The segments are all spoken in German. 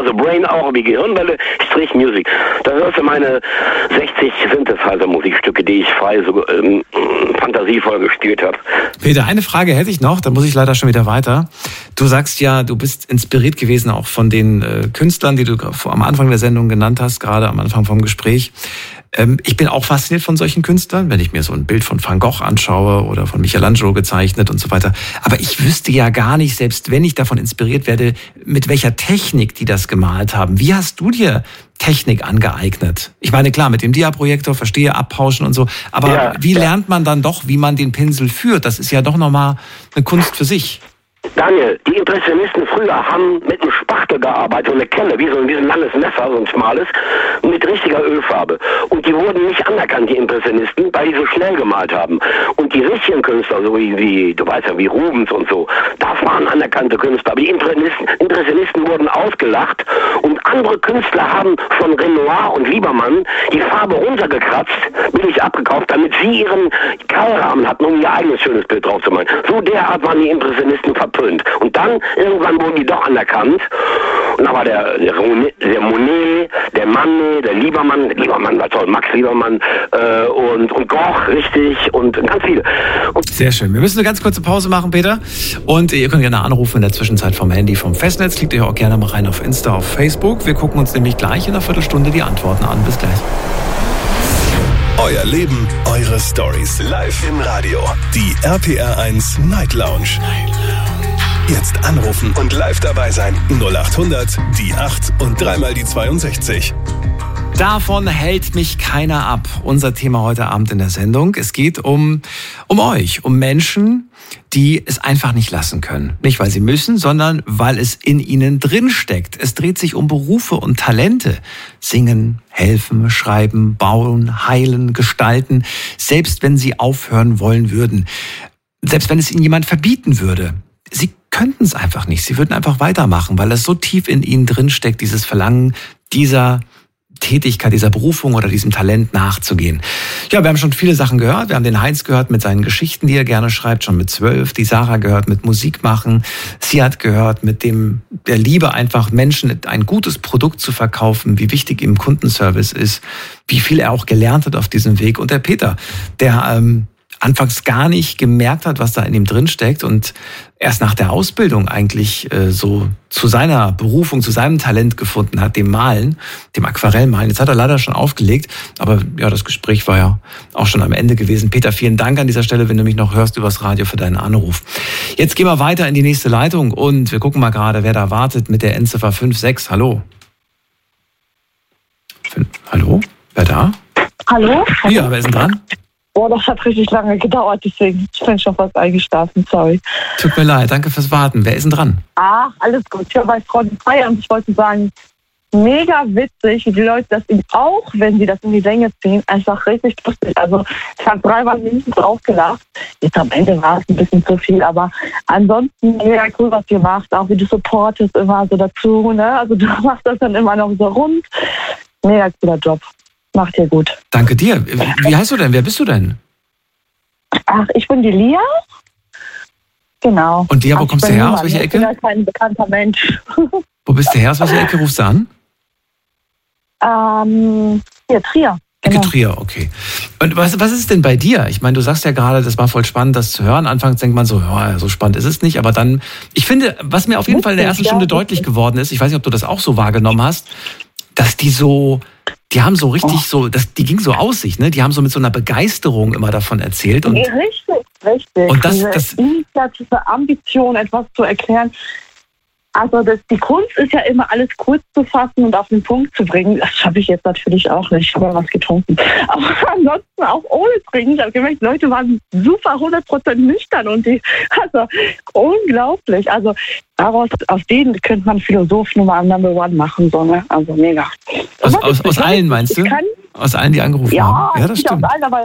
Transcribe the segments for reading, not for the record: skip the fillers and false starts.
Also Brain auch wie Gehirnwelle, Strich Music. Da hörst du meine 60 Synthesizer-Musikstücke, die ich frei so fantasievoll gespielt habe. Peter, eine Frage hätte ich noch, da muss ich leider schon wieder weiter. Du sagst ja, du bist inspiriert gewesen auch von den Künstlern, die du am Anfang der Sendung genannt hast, gerade am Anfang vom Gespräch. Ich bin auch fasziniert von solchen Künstlern, wenn ich mir so ein Bild von Van Gogh anschaue oder von Michelangelo gezeichnet und so weiter. Aber ich wüsste ja gar nicht, selbst wenn ich davon inspiriert werde, mit welcher Technik die das gemalt haben. Wie hast du dir Technik angeeignet? Ich meine, klar, mit dem Dia-Projektor, verstehe, abpauschen und so. Aber wie lernt man dann doch, wie man den Pinsel führt? Das ist ja doch nochmal eine Kunst für sich. Daniel, die Impressionisten früher haben mit einem Spachtel gearbeitet, so eine Kelle, wie so ein langes Messer, so ein schmales, mit richtiger Ölfarbe. Und die wurden nicht anerkannt, die Impressionisten, weil die so schnell gemalt haben. Und die richtigen Künstler, so wie du weißt ja, wie Rubens und so, das waren anerkannte Künstler. Aber die Impressionisten wurden ausgelacht und andere Künstler haben von Renoir und Liebermann die Farbe runtergekratzt, billig abgekauft, damit sie ihren Keilrahmen hatten, um ihr eigenes schönes Bild drauf zu malen. So derart waren die Impressionisten verpönt. Und dann, irgendwann wurden die doch anerkannt. Und da war der Monet, der Manet, der Liebermann war toll, Max Liebermann und Goch, richtig, und ganz viele. Sehr schön. Wir müssen eine ganz kurze Pause machen, Peter. Und ihr könnt gerne anrufen in der Zwischenzeit vom Handy, vom Festnetz. Klickt euch auch gerne mal rein auf Insta, auf Facebook. Wir gucken uns nämlich gleich in einer Viertelstunde die Antworten an. Bis gleich. Euer Leben, eure Stories. Live im Radio. Die RPR1 Night Lounge. Jetzt anrufen und live dabei sein. 0800 die 8 und dreimal die 62. Davon hält mich keiner ab. Unser Thema heute Abend in der Sendung. Es geht um euch, um Menschen, die es einfach nicht lassen können. Nicht, weil sie müssen, sondern weil es in ihnen drinsteckt. Es dreht sich um Berufe und Talente. Singen, helfen, schreiben, bauen, heilen, gestalten. Selbst wenn sie aufhören wollen würden. Selbst wenn es ihnen jemand verbieten würde. Sie könnten es einfach nicht. Sie würden einfach weitermachen, weil es so tief in ihnen drinsteckt, dieses Verlangen, dieser Tätigkeit, dieser Berufung oder diesem Talent nachzugehen. Ja, wir haben schon viele Sachen gehört. Wir haben den Heinz gehört mit seinen Geschichten, die er gerne schreibt, schon mit 12. Die Sarah gehört mit Musik machen. Sie hat gehört mit der Liebe, einfach Menschen ein gutes Produkt zu verkaufen, wie wichtig ihm Kundenservice ist, wie viel er auch gelernt hat auf diesem Weg. Und der Peter, der anfangs gar nicht gemerkt hat, was da in ihm drin steckt und erst nach der Ausbildung eigentlich so zu seiner Berufung, zu seinem Talent gefunden hat, dem Malen, dem Aquarellmalen. Jetzt hat er leider schon aufgelegt, aber ja, das Gespräch war ja auch schon am Ende gewesen. Peter, vielen Dank an dieser Stelle, wenn du mich noch hörst übers Radio, für deinen Anruf. Jetzt gehen wir weiter in die nächste Leitung und wir gucken mal gerade, wer da wartet mit der Endziffer 56. Hallo? Hallo? Wer da? Hallo? Ja, wer ist denn dran? Oh, das hat richtig lange gedauert, deswegen bin ich schon fast eingeschlafen, sorry. Tut mir leid, danke fürs Warten. Wer ist denn dran? Ach, alles gut. Ich war bei Freunden feiern und ich wollte sagen, mega witzig, wie die Leute das auch, wenn sie das in die Länge ziehen, einfach richtig lustig. Also ich habe 3 Mal mindestens aufgelacht. Jetzt am Ende war es ein bisschen zu viel, aber ansonsten mega cool, was ihr macht. Auch wie du supportest immer so dazu, ne? Also du machst das dann immer noch so rund. Mega cooler Job. Macht ihr gut. Danke dir. Wie heißt du denn? Wer bist du denn? Ach, ich bin die Lia. Genau. Und Lia, wo kommst du her? Aus welcher Ecke? Ich bin ja kein bekannter Mensch. Wo bist du her? Aus welcher Ecke rufst du an? Hier, Trier. Ecke Trier, okay. Und was ist denn bei dir? Ich meine, du sagst ja gerade, das war voll spannend, das zu hören. Anfangs denkt man so, ja, so spannend ist es nicht. Aber dann, ich finde, was mir auf jeden Fall in der ersten Stunde deutlich geworden ist, ich weiß nicht, ob du das auch so wahrgenommen hast, dass die haben so richtig die ging so aus sich, ne? Die haben so mit so einer Begeisterung immer davon erzählt. Und richtig. Und das initiative Ambition, etwas zu erklären. Also die Kunst ist ja immer alles kurz zu fassen und auf den Punkt zu bringen. Das schaffe ich jetzt natürlich auch nicht. Ich habe ja was getrunken. Aber ansonsten auch ohne Trinken. Ich habe gemerkt, Leute waren super 100% nüchtern und also unglaublich. Also aus denen könnte man Philosoph Nummer Number 1 machen, so, ne? Also mega. Aus allen meinst du? Aus allen, die angerufen haben? Ja, das stimmt. Aus allen, aber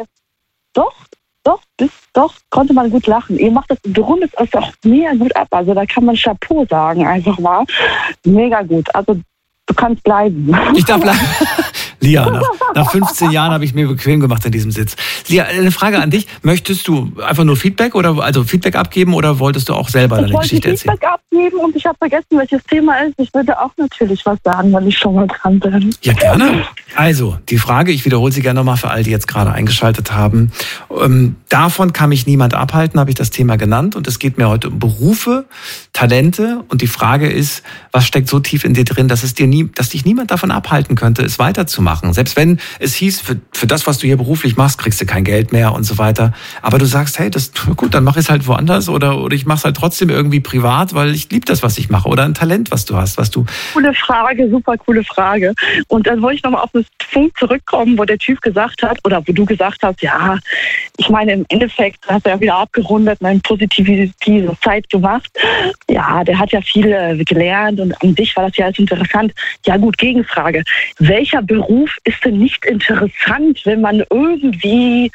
doch, konnte man gut lachen. Ihr macht das, du rundest es auch mega gut ab. Also da kann man Chapeau sagen, einfach mal. Mega gut. Also du kannst bleiben. Ich darf bleiben. Lia, Nach 15 Jahren habe ich mir bequem gemacht in diesem Sitz. Lia, eine Frage an dich. Möchtest du einfach nur Feedback abgeben oder wolltest du auch selber deine Geschichte erzählen? Ich wollte Feedback abgeben und ich habe vergessen, welches Thema ist. Ich würde auch natürlich was sagen, wenn ich schon mal dran bin. Ja, gerne. Also, die Frage, ich wiederhole sie gerne nochmal für all die jetzt gerade eingeschaltet haben. Davon kann mich niemand abhalten, habe ich das Thema genannt. Und es geht mir heute um Berufe, Talente. Und die Frage ist, was steckt so tief in dir drin, dass dich niemand davon abhalten könnte, es weiterzumachen. Selbst wenn es hieß, für das, was du hier beruflich machst, kriegst du kein Geld mehr und so weiter. Aber du sagst, hey, gut, dann mach ich es halt woanders oder ich mache es halt trotzdem irgendwie privat, weil ich liebe das, was ich mache. Oder ein Talent, was du hast, Coole Frage, super coole Frage. Und dann wollte ich nochmal auf den Punkt zurückkommen, wo der Typ gesagt hat, oder wo du gesagt hast, ja, ich meine, im Endeffekt hast du ja wieder abgerundet, eine positive Zeit gemacht. Ja, der hat ja viel gelernt und an sich war das ja alles interessant. Ja gut, Gegenfrage. Welcher Beruf ist denn nicht interessant, wenn man irgendwie,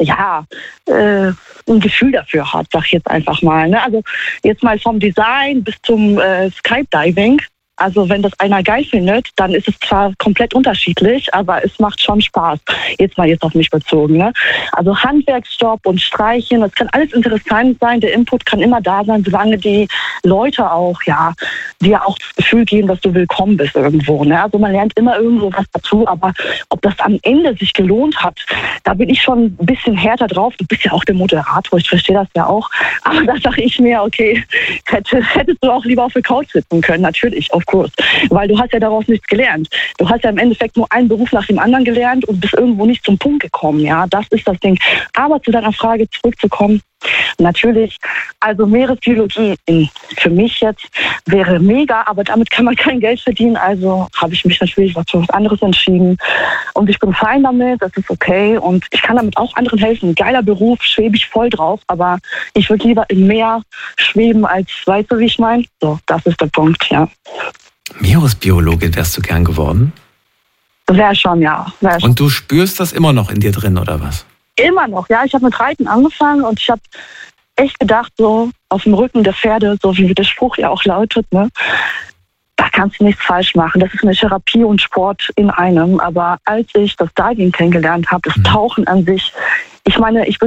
ein Gefühl dafür hat, sag ich jetzt einfach mal. Ne? Also jetzt mal vom Design bis zum Skydiving. Also wenn das einer geil findet, dann ist es zwar komplett unterschiedlich, aber es macht schon Spaß. Jetzt auf mich bezogen. Ne? Also Handwerksjob und Streichen, das kann alles interessant sein. Der Input kann immer da sein, solange die Leute auch, dir auch das Gefühl geben, dass du willkommen bist irgendwo. Ne? Also man lernt immer irgendwo was dazu, aber ob das am Ende sich gelohnt hat, da bin ich schon ein bisschen härter drauf. Du bist ja auch der Moderator, ich verstehe das ja auch. Aber da sage ich mir, okay, hättest du auch lieber auf der Couch sitzen können, natürlich, auf Kurs. Weil du hast ja daraus nichts gelernt. Du hast ja im Endeffekt nur einen Beruf nach dem anderen gelernt und bist irgendwo nicht zum Punkt gekommen. Ja, das ist das Ding. Aber zu deiner Frage zurückzukommen, natürlich, also Meeresbiologie für mich jetzt wäre mega, aber damit kann man kein Geld verdienen. Also habe ich mich natürlich für was anderes entschieden. Und ich bin fein damit, das ist okay. Und ich kann damit auch anderen helfen. Geiler Beruf, schwebe ich voll drauf. Aber ich würde lieber im Meer schweben, als, weißt du, wie ich meine? So, das ist der Punkt, ja. Meeresbiologin wärst du gern geworden? Wäre schon, ja. Und du spürst das immer noch in dir drin, oder was? Immer noch, ja. Ich habe mit Reiten angefangen und ich habe echt gedacht, so auf dem Rücken der Pferde, so wie der Spruch ja auch lautet, ne, da kannst du nichts falsch machen. Das ist eine Therapie und Sport in einem. Aber als ich das Diving kennengelernt habe, das Tauchen an sich, ich meine, ich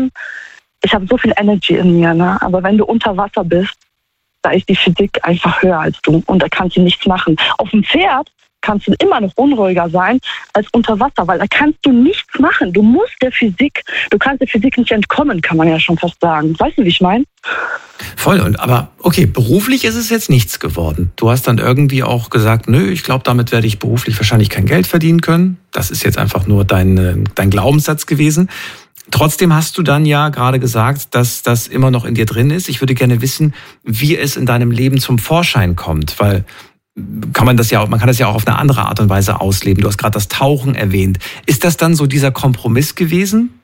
habe so viel Energy in mir, ne? Aber wenn du unter Wasser bist, da ist die Physik einfach höher als du und da kannst du nichts machen. Auf dem Pferd kannst du immer noch unruhiger sein als unter Wasser, weil da kannst du nichts machen. Du kannst der Physik nicht entkommen, kann man ja schon fast sagen. Weißt du, wie ich meine? Voll, aber okay, beruflich ist es jetzt nichts geworden. Du hast dann irgendwie auch gesagt, nö, ich glaube, damit werde ich beruflich wahrscheinlich kein Geld verdienen können. Das ist jetzt einfach nur dein Glaubenssatz gewesen. Trotzdem hast du dann ja gerade gesagt, dass das immer noch in dir drin ist. Ich würde gerne wissen, wie es in deinem Leben zum Vorschein kommt, weil man kann das ja auch auf eine andere Art und Weise ausleben. Du hast gerade das Tauchen erwähnt. Ist das dann so dieser Kompromiss gewesen?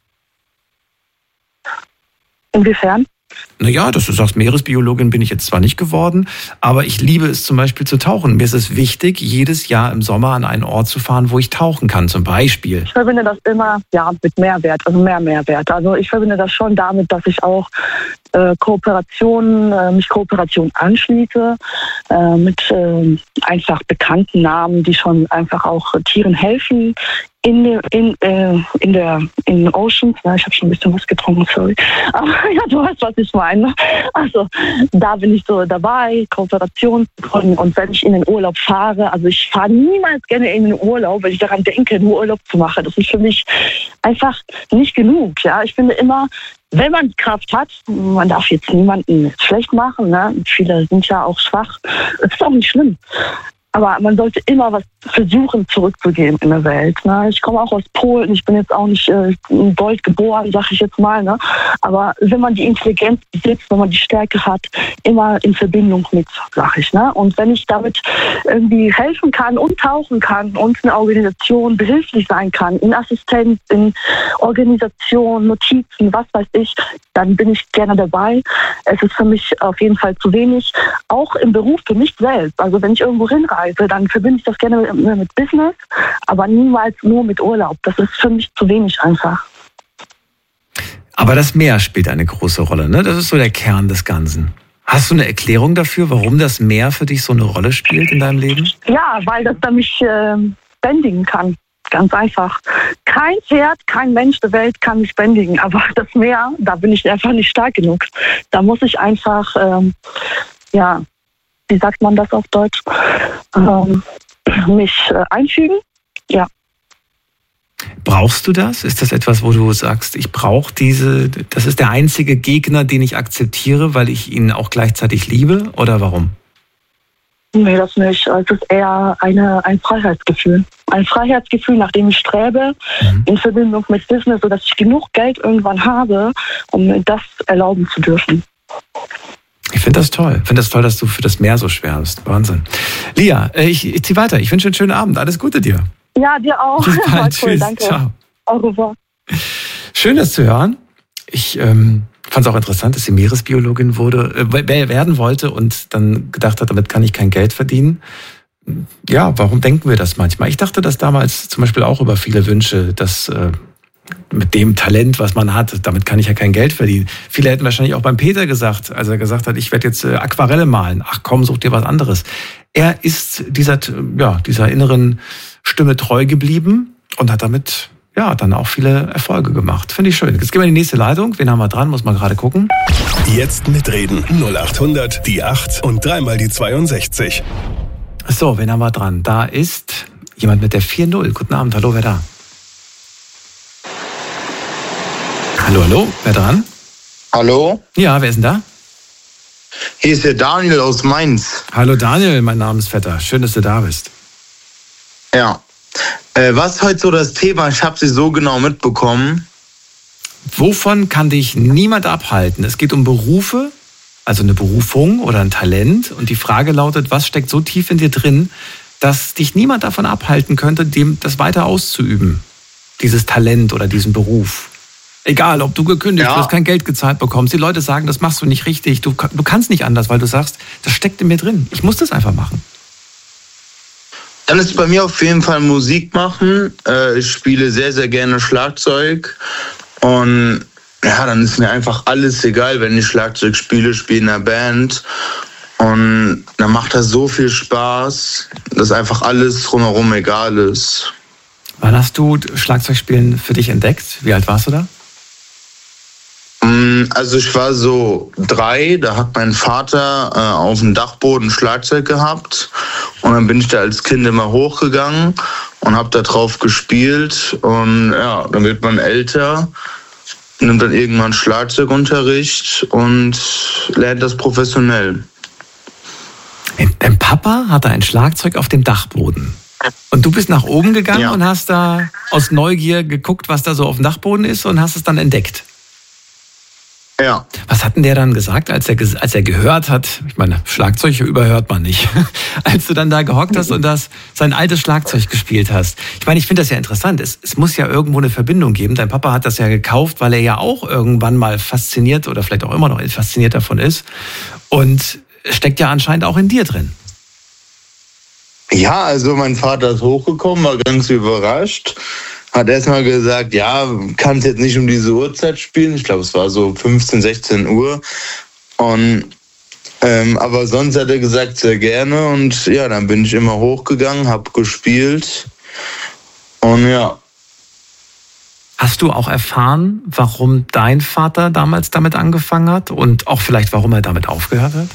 Inwiefern? Naja, dass du sagst, Meeresbiologin bin ich jetzt zwar nicht geworden, aber ich liebe es zum Beispiel zu tauchen. Mir ist es wichtig, jedes Jahr im Sommer an einen Ort zu fahren, wo ich tauchen kann, zum Beispiel. Ich verbinde das immer mit Mehrwert, also mehr Mehrwert. Also ich verbinde das schon damit, dass ich auch Kooperationen anschließe mit einfach bekannten Namen, die schon einfach auch Tieren helfen. In Oceans, ich habe schon ein bisschen was getrunken, sorry. Aber ja, du weißt, was ich meine. Also da bin ich so dabei, Kooperation und wenn ich in den Urlaub fahre, also ich fahre niemals gerne in den Urlaub, weil ich daran denke, nur Urlaub zu machen. Das ist für mich einfach nicht genug. Ja, ich finde immer, wenn man die Kraft hat, man darf jetzt niemanden schlecht machen, ne? Viele sind ja auch schwach. Das ist auch nicht schlimm. Aber man sollte immer was versuchen zurückzugeben in der Welt. Ne? Ich komme auch aus Polen, ich bin jetzt auch nicht in Gold geboren, sag ich jetzt mal. Ne? Aber wenn man die Intelligenz besitzt, wenn man die Stärke hat, immer in Verbindung mit, sag ich. Ne? Und wenn ich damit irgendwie helfen kann und tauchen kann und eine Organisation behilflich sein kann, in Assistenz, in Organisation, Notizen, was weiß ich, dann bin ich gerne dabei. Es ist für mich auf jeden Fall zu wenig. Auch im Beruf für mich selbst. Also wenn ich irgendwo hinreise, dann verbinde ich das gerne mit Business, aber niemals nur mit Urlaub. Das ist für mich zu wenig einfach. Aber das Meer spielt eine große Rolle, ne? Das ist so der Kern des Ganzen. Hast du eine Erklärung dafür, warum das Meer für dich so eine Rolle spielt in deinem Leben? Ja, weil das dann mich bändigen kann. Ganz einfach. Kein Pferd, kein Mensch der Welt kann mich bändigen, aber das Meer, da bin ich einfach nicht stark genug. Da muss ich einfach, wie sagt man das auf Deutsch, mich einfügen. Ja. Brauchst du das? Ist das etwas, wo du sagst, ich brauche das ist der einzige Gegner, den ich akzeptiere, weil ich ihn auch gleichzeitig liebe? Oder warum? Nee, das nicht. Es ist eher ein Freiheitsgefühl. Ein Freiheitsgefühl, nach dem ich strebe, in Verbindung mit Business, sodass ich genug Geld irgendwann habe, um mir das erlauben zu dürfen. Ich finde das toll. Ich finde das toll, dass du für das Meer so schwärmst. Wahnsinn. Lia, ich ziehe weiter. Ich wünsche einen schönen Abend. Alles Gute dir. Ja, dir auch. Bis bald. Cool, Tschüss. danke. Ciao. Au revoir. Schön, das zu hören. Ich fand es auch interessant, dass sie Meeresbiologin werden wollte und dann gedacht hat, damit kann ich kein Geld verdienen. Ja, warum denken wir das manchmal? Ich dachte das damals zum Beispiel auch über viele Wünsche, dass mit dem Talent, was man hat, damit kann ich ja kein Geld verdienen. Viele hätten wahrscheinlich auch beim Peter gesagt, als er gesagt hat, ich werde jetzt Aquarelle malen. Ach komm, such dir was anderes. Er ist dieser inneren Stimme treu geblieben und hat damit dann auch viele Erfolge gemacht. Finde ich schön. Jetzt gehen wir in die nächste Leitung. Wen haben wir dran? Muss man gerade gucken. Jetzt mitreden. 0800 die 8 und dreimal die 62. So, wen haben wir dran? Da ist jemand mit der 4-0. Guten Abend. Hallo, wer da? Hallo, wer dran? Hallo? Ja, wer ist denn da? Hier ist der Daniel aus Mainz. Hallo Daniel, mein Name ist Vetter. Schön, dass du da bist. Ja. Was ist heute so das Thema? Ich habe sie so genau mitbekommen. Wovon kann dich niemand abhalten? Es geht um Berufe, also eine Berufung oder ein Talent. Und die Frage lautet, was steckt so tief in dir drin, dass dich niemand davon abhalten könnte, das weiter auszuüben? Dieses Talent oder diesen Beruf. Egal, ob du gekündigt wirst, kein Geld gezahlt bekommst. Die Leute sagen, das machst du nicht richtig. Du kannst nicht anders, weil du sagst, das steckt in mir drin. Ich muss das einfach machen. Dann ist bei mir auf jeden Fall Musik machen. Ich spiele sehr, sehr gerne Schlagzeug. Und ja, dann ist mir einfach alles egal, wenn ich Schlagzeug spiele in einer Band. Und dann macht das so viel Spaß, dass einfach alles drumherum egal ist. Wann hast du Schlagzeugspielen für dich entdeckt? Wie alt warst du da? Also ich war so 3, da hat mein Vater auf dem Dachboden Schlagzeug gehabt und dann bin ich da als Kind immer hochgegangen und habe da drauf gespielt und ja, dann wird man älter, nimmt dann irgendwann Schlagzeugunterricht und lernt das professionell. Dein Papa hatte ein Schlagzeug auf dem Dachboden und du bist nach oben gegangen und hast da aus Neugier geguckt, was da so auf dem Dachboden ist und hast es dann entdeckt. Ja. Was hat denn der dann gesagt, als er gehört hat, ich meine, Schlagzeug überhört man nicht, als du dann da gehockt hast und sein altes Schlagzeug gespielt hast? Ich meine, ich finde das ja interessant. Es muss ja irgendwo eine Verbindung geben. Dein Papa hat das ja gekauft, weil er ja auch irgendwann mal fasziniert oder vielleicht auch immer noch fasziniert davon ist. Und steckt ja anscheinend auch in dir drin. Ja, also mein Vater ist hochgekommen, war ganz überrascht. Hat erstmal gesagt, ja, kannst jetzt nicht um diese Uhrzeit spielen. Ich glaube, es war so 15, 16 Uhr. Und, aber sonst hat er gesagt, sehr gerne. Und ja, dann bin ich immer hochgegangen, habe gespielt. Und ja. Hast du auch erfahren, warum dein Vater damals damit angefangen hat? Und auch vielleicht, warum er damit aufgehört hat?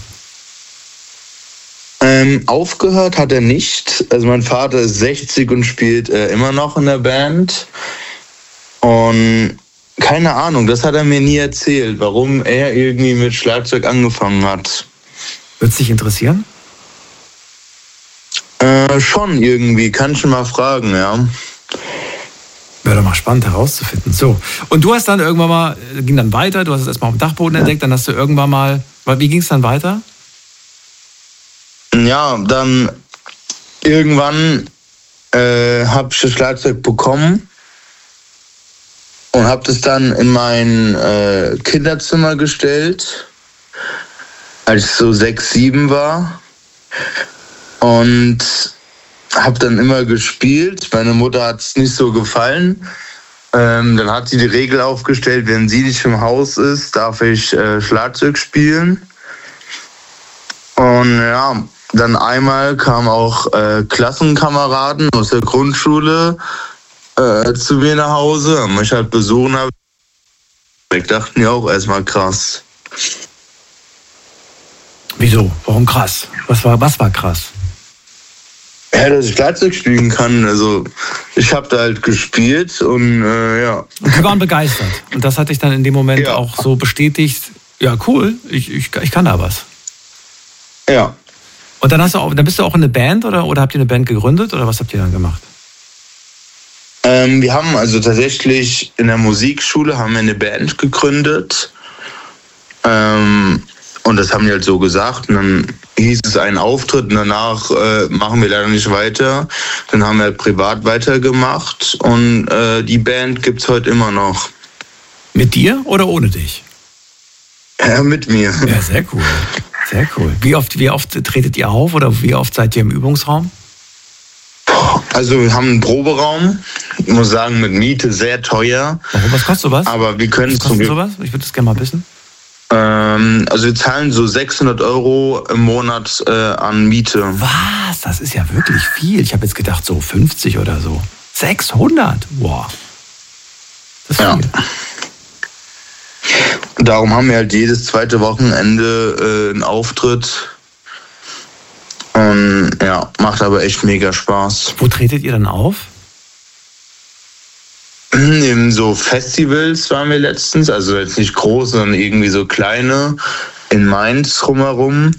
Aufgehört hat er nicht. Also mein Vater ist 60 und spielt immer noch in der Band. Und keine Ahnung, das hat er mir nie erzählt, warum er irgendwie mit Schlagzeug angefangen hat. Würde es dich interessieren? Schon irgendwie, kann ich mal fragen, ja. Wäre doch mal spannend herauszufinden. So, und du hast dann irgendwann mal, ging dann weiter, du hast es erstmal auf dem Dachboden entdeckt, dann hast du irgendwann mal, wie ging es dann weiter? Ja, dann irgendwann habe ich das Schlagzeug bekommen und habe das dann in mein Kinderzimmer gestellt, als ich so 6, 7 war. Und habe dann immer gespielt. Meine Mutter hat es nicht so gefallen. Dann hat sie die Regel aufgestellt, wenn sie nicht im Haus ist, darf ich Schlagzeug spielen. Und ja, dann einmal kamen auch Klassenkameraden aus der Grundschule, zu mir nach Hause, haben mich halt besuchen. Ich dachte mir auch erstmal krass. Wieso? Warum krass? Was war krass? Ja, dass ich Schlagzeug spielen kann. Also ich habe da halt gespielt und ja. Und die waren begeistert. Und das hat dich dann in dem Moment auch so bestätigt, ja cool, ich kann da was. Ja. Und dann bist du auch in eine Band oder habt ihr eine Band gegründet oder was habt ihr dann gemacht? Wir haben also tatsächlich in der Musikschule haben wir eine Band gegründet. Und das haben die halt so gesagt. Und dann hieß es einen Auftritt und danach machen wir leider nicht weiter. Dann haben wir halt privat weitergemacht und die Band gibt's heute immer noch. Mit dir oder ohne dich? Ja, mit mir. Ja, sehr cool. Sehr cool. Wie oft tretet ihr auf oder wie oft seid ihr im Übungsraum? Also wir haben einen Proberaum. Ich muss sagen, mit Miete sehr teuer. Warum? Was kostet sowas? Aber wir können was kostet sowas? Ich würde das gerne mal wissen. Also wir zahlen so 600 € im Monat an Miete. Was? Das ist ja wirklich viel. Ich habe jetzt gedacht so 50 oder so. 600? Wow. Das ist viel. Darum haben wir halt jedes zweite Wochenende einen Auftritt. Ja, macht aber echt mega Spaß. Wo tretet ihr dann auf? In so Festivals waren wir letztens, also jetzt nicht groß, sondern irgendwie so kleine, in Mainz drumherum.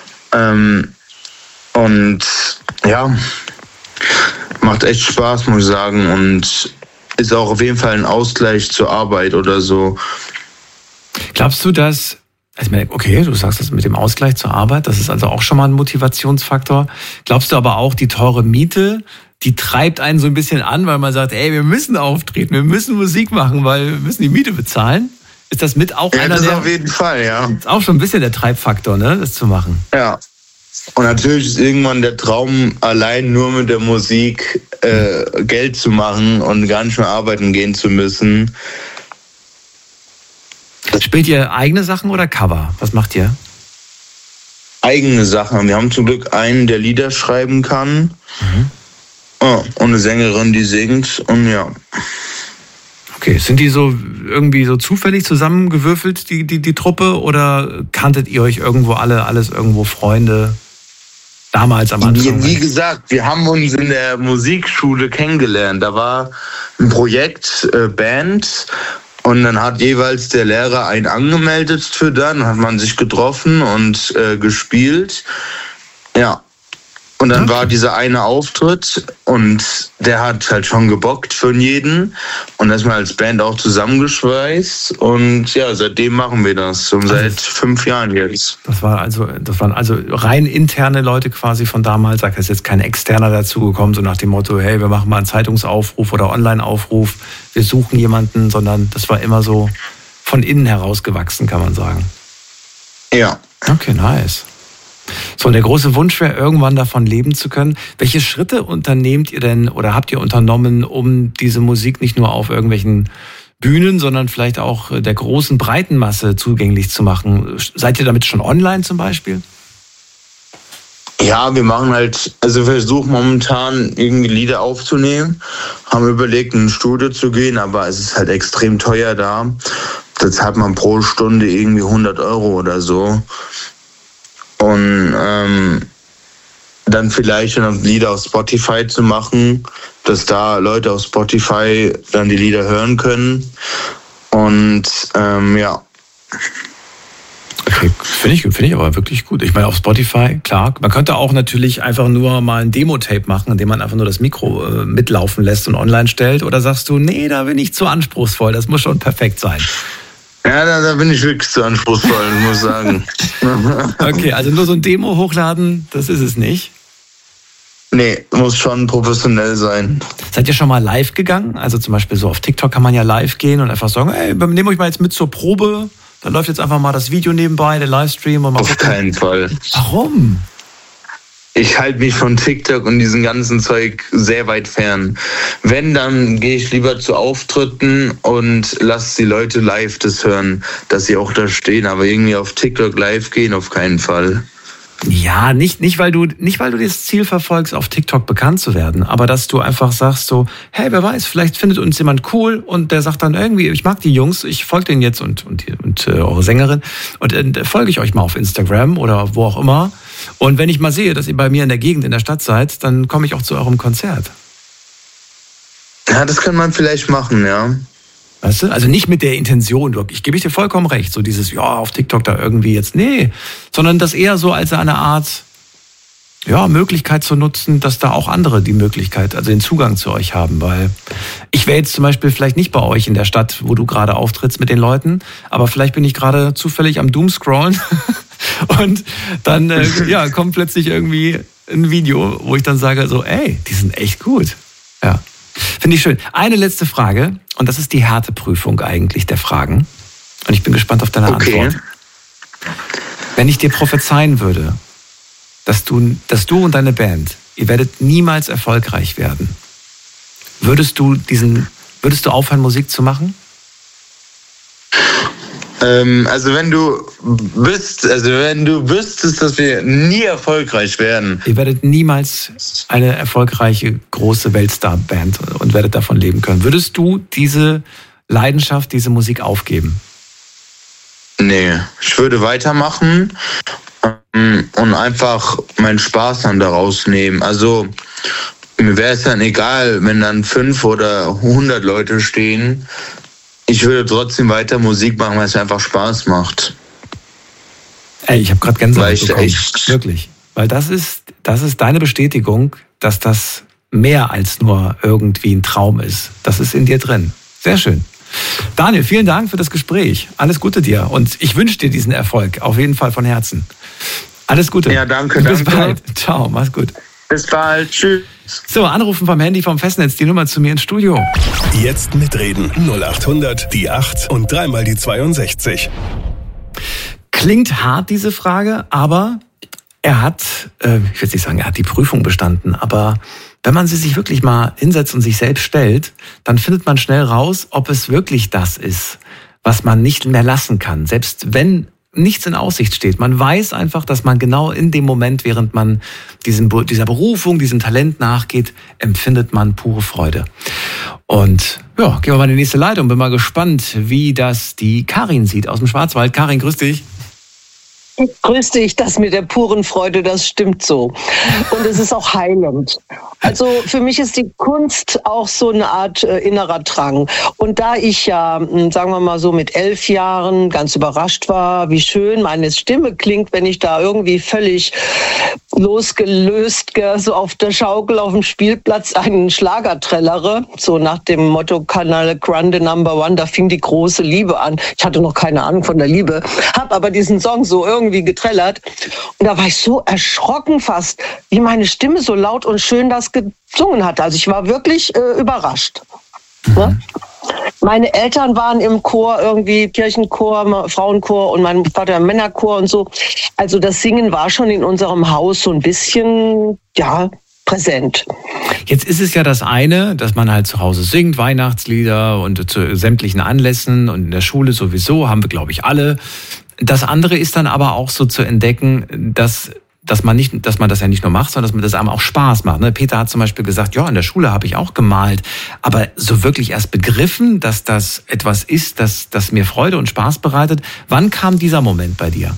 Und ja, macht echt Spaß, muss ich sagen. Und ist auch auf jeden Fall ein Ausgleich zur Arbeit oder so. Glaubst du, dass, okay, du sagst das mit dem Ausgleich zur Arbeit, das ist also auch schon mal ein Motivationsfaktor. Glaubst du aber auch, die teure Miete, die treibt einen so ein bisschen an, weil man sagt, ey, wir müssen auftreten, wir müssen Musik machen, weil wir müssen die Miete bezahlen? Ist das mit auch einer das der... auf jeden Fall, ja. Ist auch schon ein bisschen der Treibfaktor, ne, das zu machen. Ja. Und natürlich ist irgendwann der Traum, allein nur mit der Musik Geld zu machen und gar nicht mehr arbeiten gehen zu müssen. Spielt ihr eigene Sachen oder Cover? Was macht ihr? Eigene Sachen. Wir haben zum Glück einen, der Lieder schreiben kann. Und eine Sängerin, die singt. Und ja. Okay, sind die so irgendwie so zufällig zusammengewürfelt, die Truppe? Oder kanntet ihr euch irgendwo alles irgendwo Freunde? Damals am Anfang? Wie gesagt, wir haben uns in der Musikschule kennengelernt. Da war ein Projekt, Band. Und dann hat jeweils der Lehrer einen angemeldet für dann hat man sich getroffen und gespielt. Ja. Und dann war dieser eine Auftritt und der hat halt schon gebockt für jeden. Und da ist man als Band auch zusammengeschweißt. Und ja, seitdem machen wir das. Und seit 5 Jahren jetzt. Das waren also rein interne Leute quasi von damals. Da ist jetzt kein Externer dazugekommen, so nach dem Motto, hey, wir machen mal einen Zeitungsaufruf oder Online-Aufruf. Wir suchen jemanden, sondern das war immer so von innen heraus gewachsen, kann man sagen. Ja. Okay, nice. So, und der große Wunsch wäre, irgendwann davon leben zu können. Welche Schritte unternehmt ihr denn oder habt ihr unternommen, um diese Musik nicht nur auf irgendwelchen Bühnen, sondern vielleicht auch der großen breiten Masse zugänglich zu machen? Seid ihr damit schon online zum Beispiel? Ja, wir machen halt, also wir versuchen momentan irgendwie Lieder aufzunehmen, haben überlegt, in ein Studio zu gehen, aber es ist halt extrem teuer da. Da zahlt man pro Stunde irgendwie 100 € oder so. Und dann vielleicht dann Lieder auf Spotify zu machen, dass da Leute auf Spotify dann die Lieder hören können. Und ja. Okay, finde ich aber wirklich gut. Ich meine, auf Spotify, klar, man könnte auch natürlich einfach nur mal ein Demo-Tape machen, indem man einfach nur das Mikro mitlaufen lässt und online stellt. Oder sagst du, nee, da bin ich zu anspruchsvoll, das muss schon perfekt sein. Ja, da bin ich wirklich zu anspruchsvoll, muss ich sagen. Okay, also nur so ein Demo hochladen, das ist es nicht? Nee, muss schon professionell sein. Seid ihr schon mal live gegangen? Also zum Beispiel so auf TikTok kann man ja live gehen und einfach sagen, ey, nehmt euch mal jetzt mit zur Probe. Dann läuft jetzt einfach mal das Video nebenbei, der Livestream. Und mal auf keinen Fall. Warum? Ich halte mich von TikTok und diesem ganzen Zeug sehr weit fern. Wenn, dann gehe ich lieber zu Auftritten und lasse die Leute live das hören, dass sie auch da stehen. Aber irgendwie auf TikTok live gehen, auf keinen Fall. Ja, nicht weil du das Ziel verfolgst, auf TikTok bekannt zu werden, aber dass du einfach sagst so, hey, wer weiß, vielleicht findet uns jemand cool und der sagt dann irgendwie, ich mag die Jungs, ich folge denen jetzt und eure Sängerin und folge ich euch mal auf Instagram oder wo auch immer. Und wenn ich mal sehe, dass ihr bei mir in der Gegend, in der Stadt seid, dann komme ich auch zu eurem Konzert. Ja, das kann man vielleicht machen, ja. Weißt du? Also nicht mit der Intention, ich gebe dir vollkommen recht, so dieses, ja, auf TikTok da irgendwie jetzt, nee, sondern das eher so als eine Art, ja, Möglichkeit zu nutzen, dass da auch andere die Möglichkeit, also den Zugang zu euch haben, weil ich wäre jetzt zum Beispiel vielleicht nicht bei euch in der Stadt, wo du gerade auftrittst mit den Leuten, aber vielleicht bin ich gerade zufällig am Doomscrollen und dann kommt plötzlich irgendwie ein Video, wo ich dann sage so, ey, die sind echt gut, ja. Finde ich schön. Eine letzte Frage, und das ist die Härteprüfung eigentlich der Fragen. Und ich bin gespannt auf deine Antwort. Wenn ich dir prophezeien würde, dass du und deine Band, ihr werdet niemals erfolgreich werden, würdest du aufhören, Musik zu machen? Also wenn du wüsstest, dass wir nie erfolgreich werden. Ihr werdet niemals eine erfolgreiche, große Weltstar-Band und werdet davon leben können. Würdest du diese Leidenschaft, diese Musik aufgeben? Nee, ich würde weitermachen und einfach meinen Spaß dann daraus nehmen. Also mir wäre es dann egal, wenn dann 5 oder 100 Leute stehen. Ich würde trotzdem weiter Musik machen, weil es mir einfach Spaß macht. Ey, ich habe gerade Gänsehaut bekommen. Wirklich. Weil das ist deine Bestätigung, dass das mehr als nur irgendwie ein Traum ist. Das ist in dir drin. Sehr schön. Daniel, vielen Dank für das Gespräch. Alles Gute dir. Und ich wünsche dir diesen Erfolg. Auf jeden Fall von Herzen. Alles Gute. Ja, danke. Bis bald. Ciao, mach's gut. Bis bald. Tschüss. So, anrufen vom Handy vom Festnetz, die Nummer zu mir ins Studio. Jetzt mitreden. 0800 die 8 und 3 die 62. Klingt hart, diese Frage, aber er hat, ich will nicht sagen, er hat die Prüfung bestanden, aber wenn man sie sich wirklich mal hinsetzt und sich selbst stellt, dann findet man schnell raus, ob es wirklich das ist, was man nicht mehr lassen kann. Selbst wenn nichts in Aussicht steht. Man weiß einfach, dass man genau in dem Moment, während man dieser Berufung, diesem Talent nachgeht, empfindet man pure Freude. Und ja, gehen wir mal in die nächste Leitung. Bin mal gespannt, wie das die Karin sieht aus dem Schwarzwald. Karin, grüß dich. Grüß dich, das mit der puren Freude, das stimmt so. Und es ist auch heilend. Also für mich ist die Kunst auch so eine Art innerer Drang. Und da ich ja, sagen wir mal so mit 11 Jahren ganz überrascht war, wie schön meine Stimme klingt, wenn ich da irgendwie völlig losgelöst so auf der Schaukel auf dem Spielplatz einen Schlager trällere, so nach dem Motto Canale Grande Number One, da fing die große Liebe an. Ich hatte noch keine Ahnung von der Liebe, habe aber diesen Song so irgendwie geträllert und da war ich so erschrocken fast, wie meine Stimme so laut und schön das gesungen hat. Also ich war wirklich überrascht. Ne? Meine Eltern waren im Chor, irgendwie Kirchenchor, Frauenchor und mein Vater im Männerchor und so. Also das Singen war schon in unserem Haus so ein bisschen, ja, präsent. Jetzt ist es ja das eine, dass man halt zu Hause singt, Weihnachtslieder und zu sämtlichen Anlässen und in der Schule sowieso, haben wir, glaube ich, alle. Das andere ist dann aber auch so zu entdecken, dass man das ja nicht nur macht, sondern dass man das einem auch Spaß macht. Peter hat zum Beispiel gesagt, ja, in der Schule habe ich auch gemalt, aber so wirklich erst begriffen, dass das etwas ist, das mir Freude und Spaß bereitet. Wann kam dieser Moment bei dir?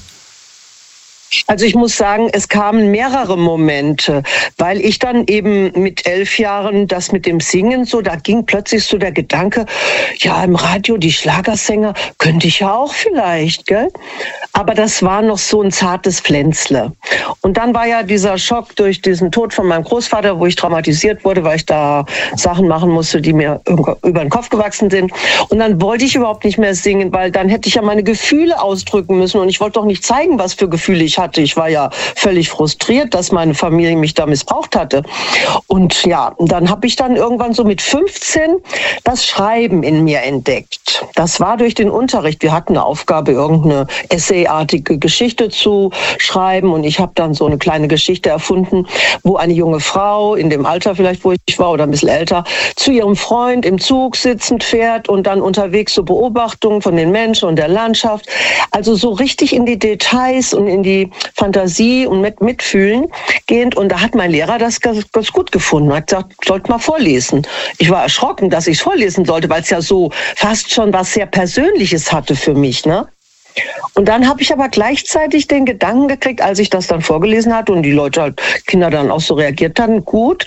Also ich muss sagen, es kamen mehrere Momente, weil ich dann eben mit 11 Jahren das mit dem Singen so, da ging plötzlich so der Gedanke, ja, im Radio, die Schlagersänger, könnte ich ja auch vielleicht, gell? Aber das war noch so ein zartes Pflänzle. Und dann war ja dieser Schock durch diesen Tod von meinem Großvater, wo ich traumatisiert wurde, weil ich da Sachen machen musste, die mir über den Kopf gewachsen sind. Und dann wollte ich überhaupt nicht mehr singen, weil dann hätte ich ja meine Gefühle ausdrücken müssen und ich wollte doch nicht zeigen, was für Gefühle ich hatte. Ich war ja völlig frustriert, dass meine Familie mich da missbraucht hatte. Und ja, dann habe ich dann irgendwann so mit 15 das Schreiben in mir entdeckt. Das war durch den Unterricht. Wir hatten eine Aufgabe, irgendeine essayartige Geschichte zu schreiben und ich habe dann so eine kleine Geschichte erfunden, wo eine junge Frau, in dem Alter vielleicht, wo ich war oder ein bisschen älter, zu ihrem Freund im Zug sitzend fährt und dann unterwegs so Beobachtungen von den Menschen und der Landschaft. Also so richtig in die Details und in die Fantasie und Mitfühlen gehend. Und da hat mein Lehrer das ganz gut gefunden. Hat gesagt, sollte mal vorlesen. Ich war erschrocken, dass ich es vorlesen sollte, weil es ja so fast schon was sehr Persönliches hatte für mich, ne? Und dann habe ich aber gleichzeitig den Gedanken gekriegt, als ich das dann vorgelesen hatte und die Leute, halt, Kinder dann auch so reagiert hatten, gut,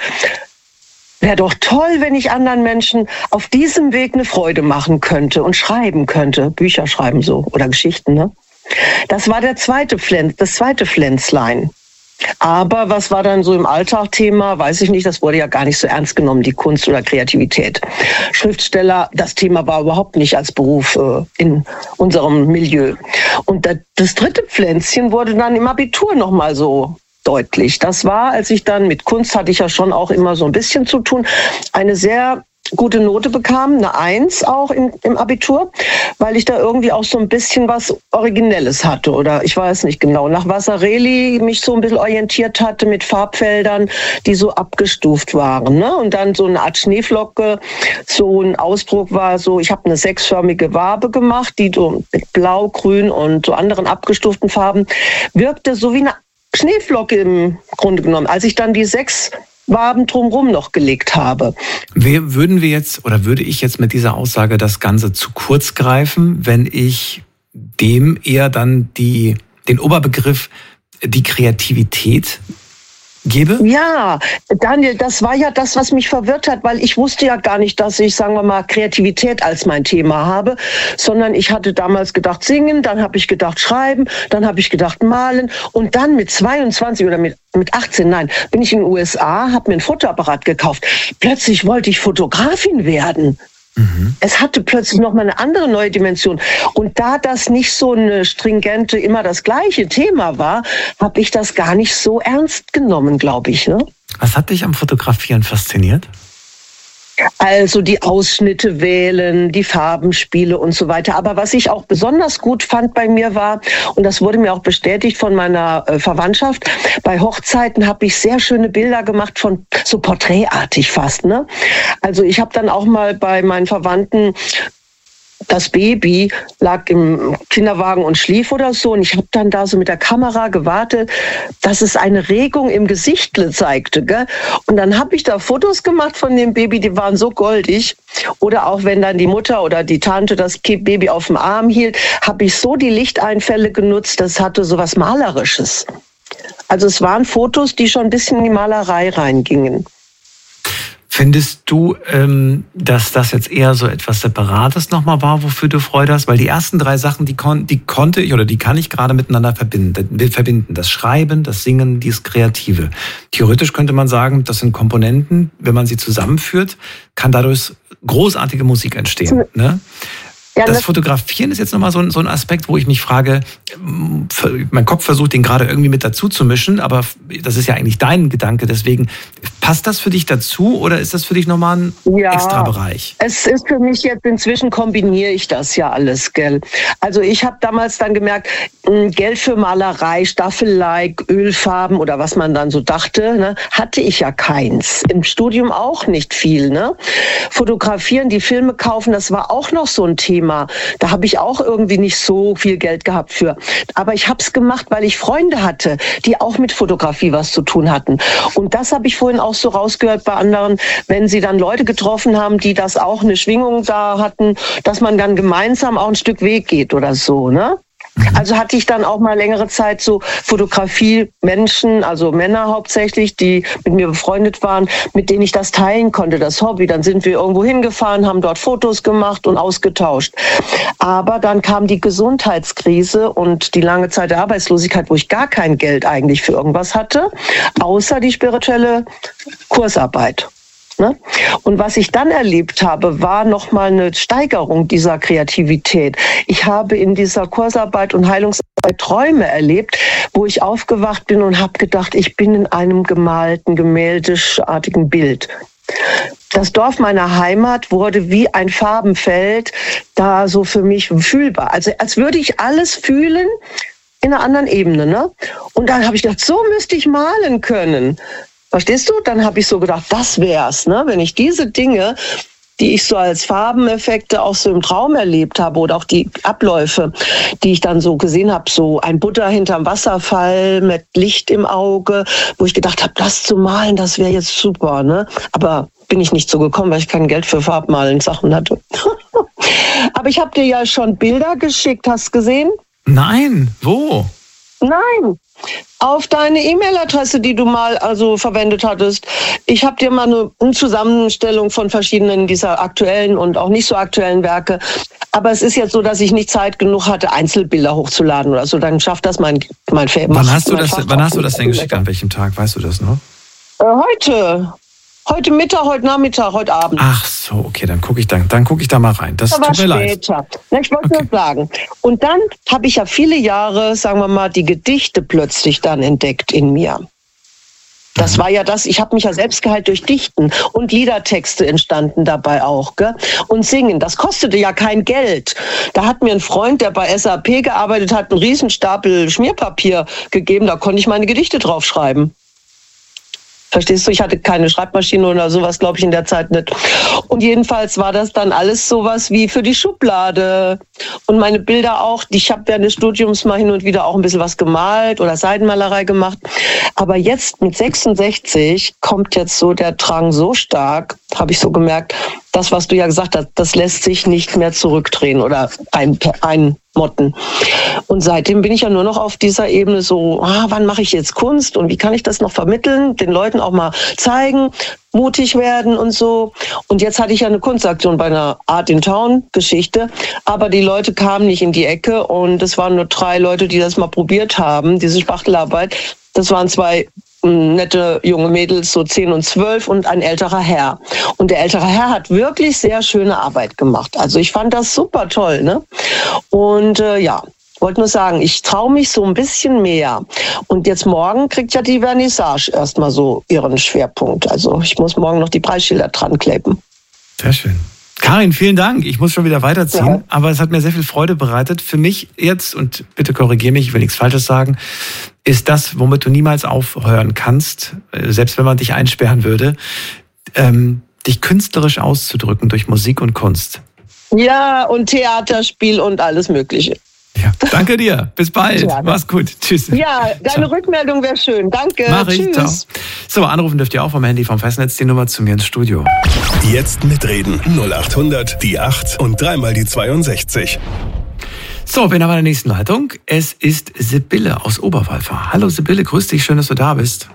wäre doch toll, wenn ich anderen Menschen auf diesem Weg eine Freude machen könnte und schreiben könnte, Bücher schreiben so oder Geschichten, ne? Das war das zweite Pflänzlein. Aber was war dann so im Alltag Thema, weiß ich nicht, das wurde ja gar nicht so ernst genommen, die Kunst oder Kreativität. Schriftsteller, das Thema war überhaupt nicht als Beruf in unserem Milieu. Und das dritte Pflänzchen wurde dann im Abitur nochmal so deutlich. Das war, als ich dann mit Kunst hatte ich ja schon auch immer so ein bisschen zu tun, eine sehr gute Note bekam, eine 1 auch im Abitur, weil ich da irgendwie auch so ein bisschen was Originelles hatte oder ich weiß nicht genau, nach Vasarely mich so ein bisschen orientiert hatte mit Farbfeldern, die so abgestuft waren, ne? Und dann so eine Art Schneeflocke, so ein Ausdruck war so, ich habe eine 6-förmige Wabe gemacht, die so mit Blau, Grün und so anderen abgestuften Farben wirkte so wie eine Schneeflocke im Grunde genommen. Als ich dann die 6 Waben drumherum noch gelegt habe. Würde ich jetzt mit dieser Aussage das Ganze zu kurz greifen, wenn ich dem eher dann den Oberbegriff, die Kreativität gebe? Ja, Daniel, das war ja das, was mich verwirrt hat, weil ich wusste ja gar nicht, dass ich, sagen wir mal, Kreativität als mein Thema habe, sondern ich hatte damals gedacht singen, dann habe ich gedacht schreiben, dann habe ich gedacht malen und dann mit 22 oder mit 18, bin ich in den USA, habe mir ein Fotoapparat gekauft. Plötzlich wollte ich Fotografin werden. Es hatte plötzlich noch mal eine andere neue Dimension. Und da das nicht so eine stringente, immer das gleiche Thema war, habe ich das gar nicht so ernst genommen, glaube ich. Ne? Was hat dich am Fotografieren fasziniert? Also die Ausschnitte wählen, die Farbenspiele und so weiter. Aber was ich auch besonders gut fand bei mir war, und das wurde mir auch bestätigt von meiner Verwandtschaft, bei Hochzeiten habe ich sehr schöne Bilder gemacht, von so porträtartig fast. Ne? Also ich habe dann auch mal bei meinen Verwandten, das Baby lag im Kinderwagen und schlief oder so. Und ich habe dann da so mit der Kamera gewartet, dass es eine Regung im Gesicht zeigte. Gell? Und dann habe ich da Fotos gemacht von dem Baby, die waren so goldig. Oder auch wenn dann die Mutter oder die Tante das Baby auf dem Arm hielt, habe ich so die Lichteinfälle genutzt, das hatte so was Malerisches. Also es waren Fotos, die schon ein bisschen in die Malerei reingingen. Findest du, dass das jetzt eher so etwas Separates nochmal war, wofür du Freude hast? Weil die ersten 3 Sachen, die konnte ich oder die kann ich gerade miteinander verbinden. Das Schreiben, das Singen, dieses Kreative. Theoretisch könnte man sagen, das sind Komponenten, wenn man sie zusammenführt, kann dadurch großartige Musik entstehen. Ne? Ja, das Fotografieren ist jetzt nochmal so ein Aspekt, wo ich mich frage, mein Kopf versucht, den gerade irgendwie mit dazu zu mischen, aber das ist ja eigentlich dein Gedanke, deswegen, passt das für dich dazu oder ist das für dich nochmal ein Extrabereich? Es ist für mich jetzt, inzwischen kombiniere ich das ja alles, gell. Also ich habe damals dann gemerkt, Geld für Malerei, Staffelei, Ölfarben oder was man dann so dachte, ne, hatte ich ja keins. Im Studium auch nicht viel, ne. Fotografieren, die Filme kaufen, das war auch noch so ein Thema. Da habe ich auch irgendwie nicht so viel Geld gehabt für. Aber ich habe es gemacht, weil ich Freunde hatte, die auch mit Fotografie was zu tun hatten. Und das habe ich vorhin auch so rausgehört bei anderen, wenn sie dann Leute getroffen haben, die das auch eine Schwingung da hatten, dass man dann gemeinsam auch ein Stück Weg geht oder so, ne? Also hatte ich dann auch mal längere Zeit so Fotografie-Menschen, also Männer hauptsächlich, die mit mir befreundet waren, mit denen ich das teilen konnte, das Hobby. Dann sind wir irgendwo hingefahren, haben dort Fotos gemacht und ausgetauscht. Aber dann kam die Gesundheitskrise und die lange Zeit der Arbeitslosigkeit, wo ich gar kein Geld eigentlich für irgendwas hatte, außer die spirituelle Kursarbeit. Ne? Und was ich dann erlebt habe, war nochmal eine Steigerung dieser Kreativität. Ich habe in dieser Kursarbeit und Heilungsarbeit Träume erlebt, wo ich aufgewacht bin und habe gedacht, ich bin in einem gemalten, gemäldeartigen Bild. Das Dorf meiner Heimat wurde wie ein Farbenfeld da so für mich fühlbar. Also als würde ich alles fühlen in einer anderen Ebene. Ne? Und dann habe ich gedacht, so müsste ich malen können. Verstehst du? Dann habe ich so gedacht, das wär's, ne? Wenn ich diese Dinge die ich so als Farbeneffekte auch so im Traum erlebt habe oder auch die Abläufe, die ich dann so gesehen habe, so ein Buddha hinterm Wasserfall mit Licht im Auge, wo ich gedacht habe, das zu malen, das wäre jetzt super, ne? Aber bin ich nicht so gekommen, weil ich kein Geld für Farbmalen Sachen hatte. Aber ich habe dir ja schon Bilder geschickt, hast du gesehen? Nein, wo? Nein, auf deine E-Mail-Adresse, die du mal verwendet hattest. Ich habe dir mal eine Zusammenstellung von verschiedenen dieser aktuellen und auch nicht so aktuellen Werke. Aber es ist jetzt so, dass ich nicht Zeit genug hatte, Einzelbilder hochzuladen oder so. Dann schafft das mein Wann hast du das denn geschickt? An welchem Tag? Weißt du das noch? Heute Mittag, heute Nachmittag, heute Abend. Ach so, okay, dann gucke ich da mal rein. Das tut mir leid. Ich wollte nur sagen. Und dann habe ich ja viele Jahre, sagen wir mal, die Gedichte plötzlich dann entdeckt in mir. Das war ja das, ich habe mich ja selbst geheilt durch Dichten und Liedertexte entstanden dabei auch, gell? Und Singen, das kostete ja kein Geld. Da hat mir ein Freund, der bei SAP gearbeitet hat, einen Riesenstapel Schmierpapier gegeben, da konnte ich meine Gedichte draufschreiben. Verstehst du? Ich hatte keine Schreibmaschine oder sowas, glaube ich, in der Zeit nicht. Und jedenfalls war das dann alles sowas wie für die Schublade. Und meine Bilder auch. Ich habe während des Studiums mal hin und wieder auch ein bisschen was gemalt oder Seidenmalerei gemacht. Aber jetzt mit 66 kommt jetzt so der Drang so stark, habe ich so gemerkt, das, was du ja gesagt hast, das lässt sich nicht mehr zurückdrehen oder einmotten. Und seitdem bin ich ja nur noch auf dieser Ebene so, wann mache ich jetzt Kunst und wie kann ich das noch vermitteln, den Leuten auch mal zeigen, mutig werden und so. Und jetzt hatte ich ja eine Kunstaktion bei einer Art in Town Geschichte, aber die Leute kamen nicht in die Ecke und es waren nur 3 Leute, die das mal probiert haben, diese Spachtelarbeit. Das waren 2 nette junge Mädels, so 10 und 12 und ein älterer Herr. Und der ältere Herr hat wirklich sehr schöne Arbeit gemacht. Also ich fand das super toll, ne? Und wollte nur sagen, ich traue mich so ein bisschen mehr. Und jetzt morgen kriegt ja die Vernissage erstmal so ihren Schwerpunkt. Also ich muss morgen noch die Preisschilder dran kleben. Sehr schön. Karin, vielen Dank. Ich muss schon wieder weiterziehen, aber es hat mir sehr viel Freude bereitet. Für mich jetzt, und bitte korrigiere mich, ich will nichts Falsches sagen, ist das, womit du niemals aufhören kannst, selbst wenn man dich einsperren würde, dich künstlerisch auszudrücken durch Musik und Kunst. Ja, und Theaterspiel und alles Mögliche. Ja, danke dir. Bis bald. Ja, mach's gut. Tschüss. Ja, deine Rückmeldung wäre schön. Danke. Mach ich. Tschüss. Ciao. So, anrufen dürft ihr auch vom Handy, vom Festnetz, die Nummer zu mir ins Studio. Jetzt mitreden. 0800 die 8 und 3 mal die 62. So, wen haben wir in der nächsten Leitung? Es ist Sibylle aus Oberwalfer. Hallo Sibylle, grüß dich. Schön, dass du da bist.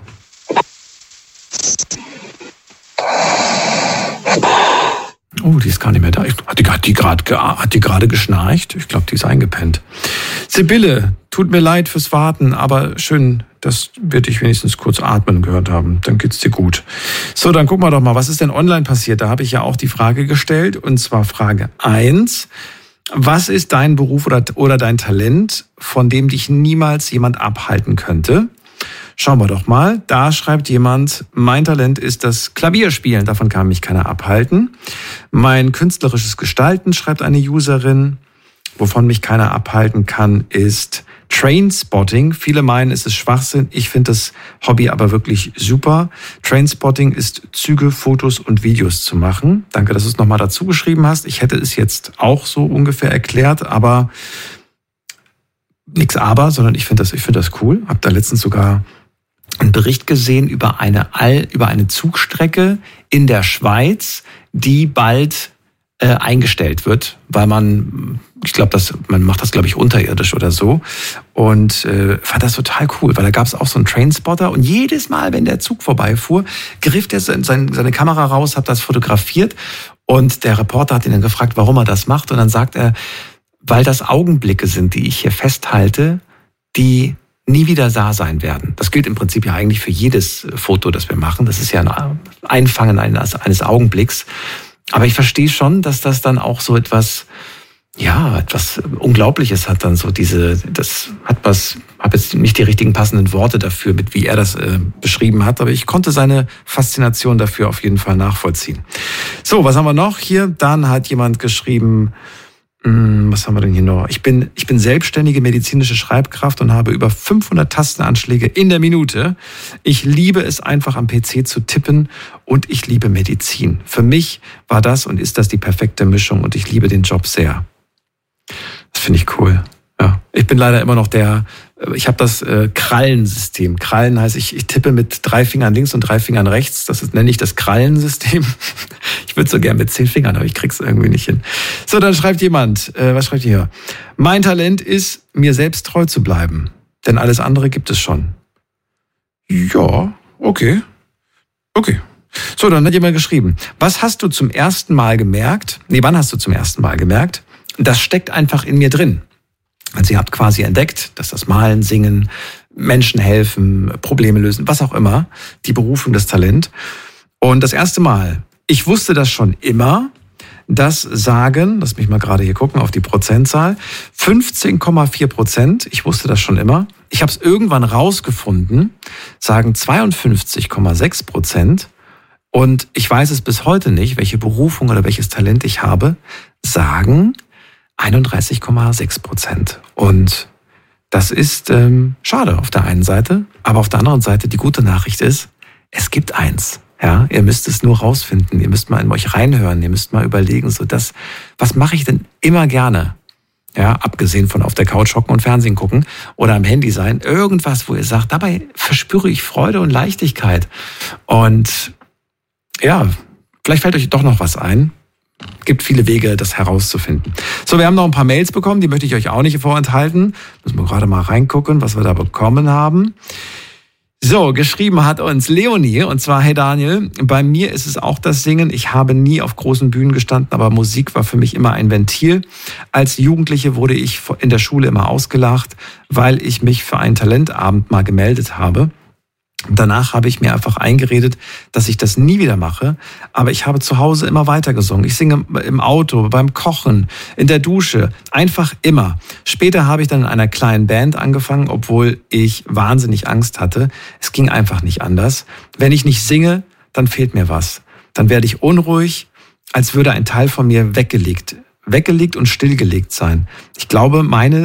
Oh, die ist gar nicht mehr da. Hat die gerade geschnarcht? Ich glaube, die ist eingepennt. Sibylle, tut mir leid fürs Warten, aber schön, dass wir dich wenigstens kurz atmen gehört haben. Dann geht's dir gut. So, dann gucken wir doch mal, was ist denn online passiert? Da habe ich ja auch die Frage gestellt, und zwar Frage 1. Was ist dein Beruf oder dein Talent, von dem dich niemals jemand abhalten könnte? Schauen wir doch mal. Da schreibt jemand, mein Talent ist das Klavierspielen. Davon kann mich keiner abhalten. Mein künstlerisches Gestalten, schreibt eine Userin. Wovon mich keiner abhalten kann, ist Trainspotting. Viele meinen, es ist Schwachsinn. Ich finde das Hobby aber wirklich super. Trainspotting ist Züge, Fotos und Videos zu machen. Danke, dass du es nochmal dazu geschrieben hast. Ich hätte es jetzt auch so ungefähr erklärt, aber nichts aber, sondern ich finde das cool. Hab da letztens sogar einen Bericht gesehen über eine Zugstrecke in der Schweiz, die bald eingestellt wird, weil man macht das, glaube ich, unterirdisch oder so. Und fand das total cool, weil da gab es auch so einen Trainspotter und jedes Mal, wenn der Zug vorbeifuhr, griff der seine Kamera raus, hat das fotografiert und der Reporter hat ihn dann gefragt, warum er das macht, und dann sagt er, weil das Augenblicke sind, die ich hier festhalte, die nie wieder da sein werden. Das gilt im Prinzip ja eigentlich für jedes Foto, das wir machen. Das ist ja ein Einfangen eines Augenblicks. Aber ich verstehe schon, dass das dann auch so etwas Unglaubliches hat dann so habe jetzt nicht die richtigen passenden Worte dafür, mit wie er das beschrieben hat, aber ich konnte seine Faszination dafür auf jeden Fall nachvollziehen. So, was haben wir noch hier? Dann hat jemand geschrieben, Was haben wir denn hier noch? Ich bin selbstständige medizinische Schreibkraft und habe über 500 Tastenanschläge in der Minute. Ich liebe es einfach am PC zu tippen und ich liebe Medizin. Für mich war das und ist das die perfekte Mischung und ich liebe den Job sehr. Das finde ich cool. Ja, ich bin leider immer noch ich habe das Krallensystem. Krallen heißt, ich tippe mit 3 Fingern links und 3 Fingern rechts. Nenne ich das Krallensystem. Ich würde so gern mit 10 Fingern, aber ich krieg's irgendwie nicht hin. So, dann schreibt jemand, was schreibt ihr hier? Mein Talent ist, mir selbst treu zu bleiben. Denn alles andere gibt es schon. Ja, okay. Okay. So, dann hat jemand geschrieben. Wann hast du zum ersten Mal gemerkt, das steckt einfach in mir drin. Also ihr habt quasi entdeckt, dass das Malen, Singen, Menschen helfen, Probleme lösen, was auch immer, die Berufung, das Talent. Und das erste Mal, ich wusste das schon immer, das sagen, lass mich mal gerade hier gucken auf die Prozentzahl, 15,4%, ich wusste das schon immer. Ich habe es irgendwann rausgefunden, sagen 52,6%. Und ich weiß es bis heute nicht, welche Berufung oder welches Talent ich habe, sagen 31,6%. Und das ist schade auf der einen Seite, aber auf der anderen Seite die gute Nachricht ist, es gibt eins. Ja, ihr müsst es nur rausfinden, ihr müsst mal in euch reinhören, ihr müsst mal überlegen, was mache ich denn immer gerne? Ja, abgesehen von auf der Couch hocken und Fernsehen gucken oder am Handy sein, irgendwas, wo ihr sagt, dabei verspüre ich Freude und Leichtigkeit. Und ja, vielleicht fällt euch doch noch was ein. Gibt viele Wege, das herauszufinden. So, wir haben noch ein paar Mails bekommen, die möchte ich euch auch nicht vorenthalten. Müssen wir gerade mal reingucken, was wir da bekommen haben. So, geschrieben hat uns Leonie, und zwar, hey Daniel, bei mir ist es auch das Singen. Ich habe nie auf großen Bühnen gestanden, aber Musik war für mich immer ein Ventil. Als Jugendliche wurde ich in der Schule immer ausgelacht, weil ich mich für einen Talentabend mal gemeldet habe. Danach habe ich mir einfach eingeredet, dass ich das nie wieder mache. Aber ich habe zu Hause immer weiter gesungen. Ich singe im Auto, beim Kochen, in der Dusche, einfach immer. Später habe ich dann in einer kleinen Band angefangen, obwohl ich wahnsinnig Angst hatte. Es ging einfach nicht anders. Wenn ich nicht singe, dann fehlt mir was. Dann werde ich unruhig, als würde ein Teil von mir weggelegt und stillgelegt sein. Ich glaube,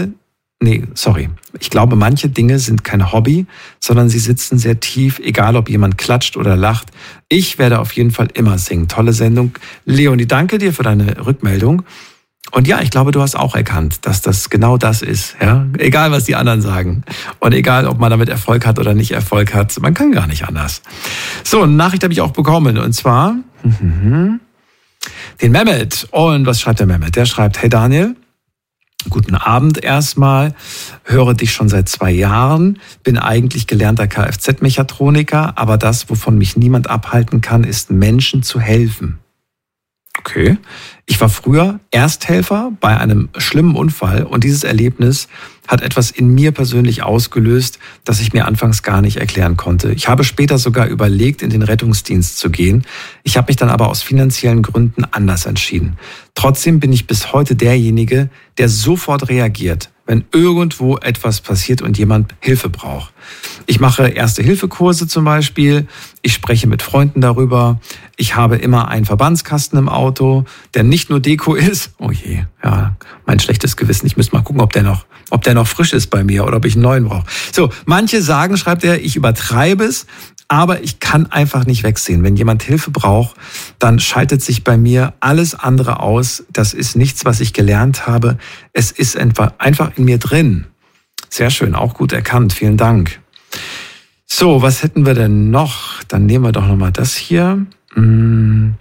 manche Dinge sind kein Hobby, sondern sie sitzen sehr tief, egal ob jemand klatscht oder lacht. Ich werde auf jeden Fall immer singen. Tolle Sendung. Leonie, danke dir für deine Rückmeldung. Und ja, ich glaube, du hast auch erkannt, dass das genau das ist. Ja? Egal, was die anderen sagen. Und egal, ob man damit Erfolg hat oder nicht Erfolg hat, man kann gar nicht anders. So, eine Nachricht habe ich auch bekommen. Und zwar den Mehmet. Und was schreibt der Mehmet? Der schreibt, hey Daniel, guten Abend erstmal, höre dich schon seit 2 Jahren, bin eigentlich gelernter Kfz-Mechatroniker, aber das, wovon mich niemand abhalten kann, ist Menschen zu helfen. Okay. Ich war früher Ersthelfer bei einem schlimmen Unfall und dieses Erlebnis hat etwas in mir persönlich ausgelöst, das ich mir anfangs gar nicht erklären konnte. Ich habe später sogar überlegt, in den Rettungsdienst zu gehen. Ich habe mich dann aber aus finanziellen Gründen anders entschieden. Trotzdem bin ich bis heute derjenige, der sofort reagiert, wenn irgendwo etwas passiert und jemand Hilfe braucht. Ich mache Erste-Hilfe-Kurse zum Beispiel. Ich spreche mit Freunden darüber. Ich habe immer einen Verbandskasten im Auto, der nicht nur Deko ist. Oh je, ja, mein schlechtes Gewissen. Ich müsste mal gucken, ob der noch frisch ist bei mir oder ob ich einen neuen brauche. So, manche sagen, schreibt er, ich übertreibe es, aber ich kann einfach nicht wegsehen. Wenn jemand Hilfe braucht, dann schaltet sich bei mir alles andere aus. Das ist nichts, was ich gelernt habe. Es ist einfach in mir drin. Sehr schön, auch gut erkannt. Vielen Dank. So, was hätten wir denn noch? Dann nehmen wir doch nochmal das hier. Finde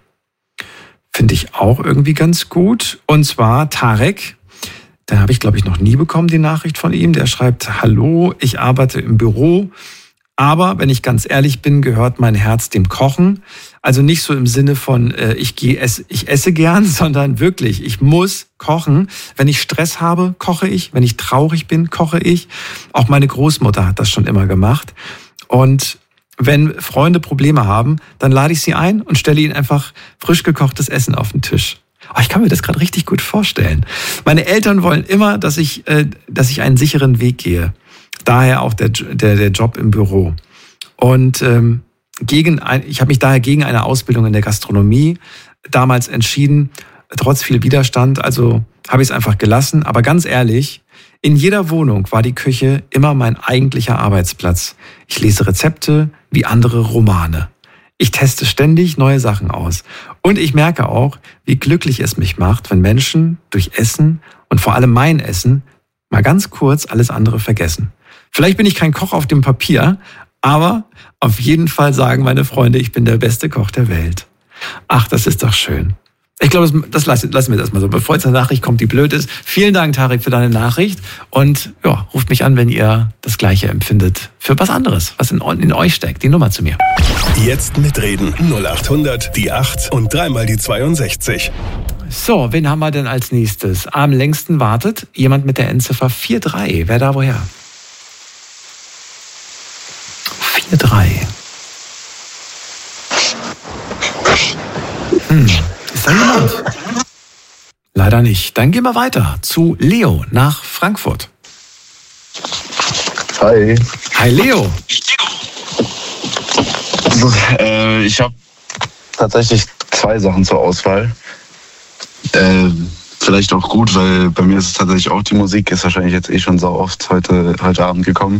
ich auch irgendwie ganz gut. Und zwar Tarek. Den habe ich, glaube ich, noch nie bekommen, die Nachricht von ihm. Der schreibt, hallo, ich arbeite im Büro. Aber wenn ich ganz ehrlich bin, gehört mein Herz dem Kochen. Also nicht so im Sinne von, ich esse gern, sondern wirklich, ich muss kochen. Wenn ich Stress habe, koche ich. Wenn ich traurig bin, koche ich. Auch meine Großmutter hat das schon immer gemacht. Und wenn Freunde Probleme haben, dann lade ich sie ein und stelle ihnen einfach frisch gekochtes Essen auf den Tisch. Oh, ich kann mir das gerade richtig gut vorstellen. Meine Eltern wollen immer, dass ich einen sicheren Weg gehe. Daher auch der Job im Büro. Und ich habe mich daher gegen eine Ausbildung in der Gastronomie damals entschieden. trotz viel Widerstand, also habe ich es einfach gelassen. Aber ganz ehrlich, in jeder Wohnung war die Küche immer mein eigentlicher Arbeitsplatz. Ich lese Rezepte wie andere Romane. Ich teste ständig neue Sachen aus. Und ich merke auch, wie glücklich es mich macht, wenn Menschen durch Essen und vor allem mein Essen mal ganz kurz alles andere vergessen. Vielleicht bin ich kein Koch auf dem Papier, aber auf jeden Fall sagen meine Freunde, ich bin der beste Koch der Welt. Ach, das ist doch schön. Ich glaube, das lassen wir das mal so. Bevor jetzt eine Nachricht kommt, die blöd ist. Vielen Dank, Tarek, für deine Nachricht. Und ja, ruft mich an, wenn ihr das Gleiche empfindet. Für was anderes, was in euch steckt. Die Nummer zu mir. Jetzt mitreden. 0800 die 8 und 3 die 62. So, wen haben wir denn als nächstes? Am längsten wartet jemand mit der Endziffer 43. Wer da woher? 43. Ist da jemand? Leider nicht. Dann gehen wir weiter zu Leo nach Frankfurt. Hi. Hi Leo. Also, ich habe tatsächlich 2 Sachen zur Auswahl. Vielleicht auch gut, weil bei mir ist es tatsächlich auch die Musik, ist wahrscheinlich jetzt schon so oft heute Abend gekommen.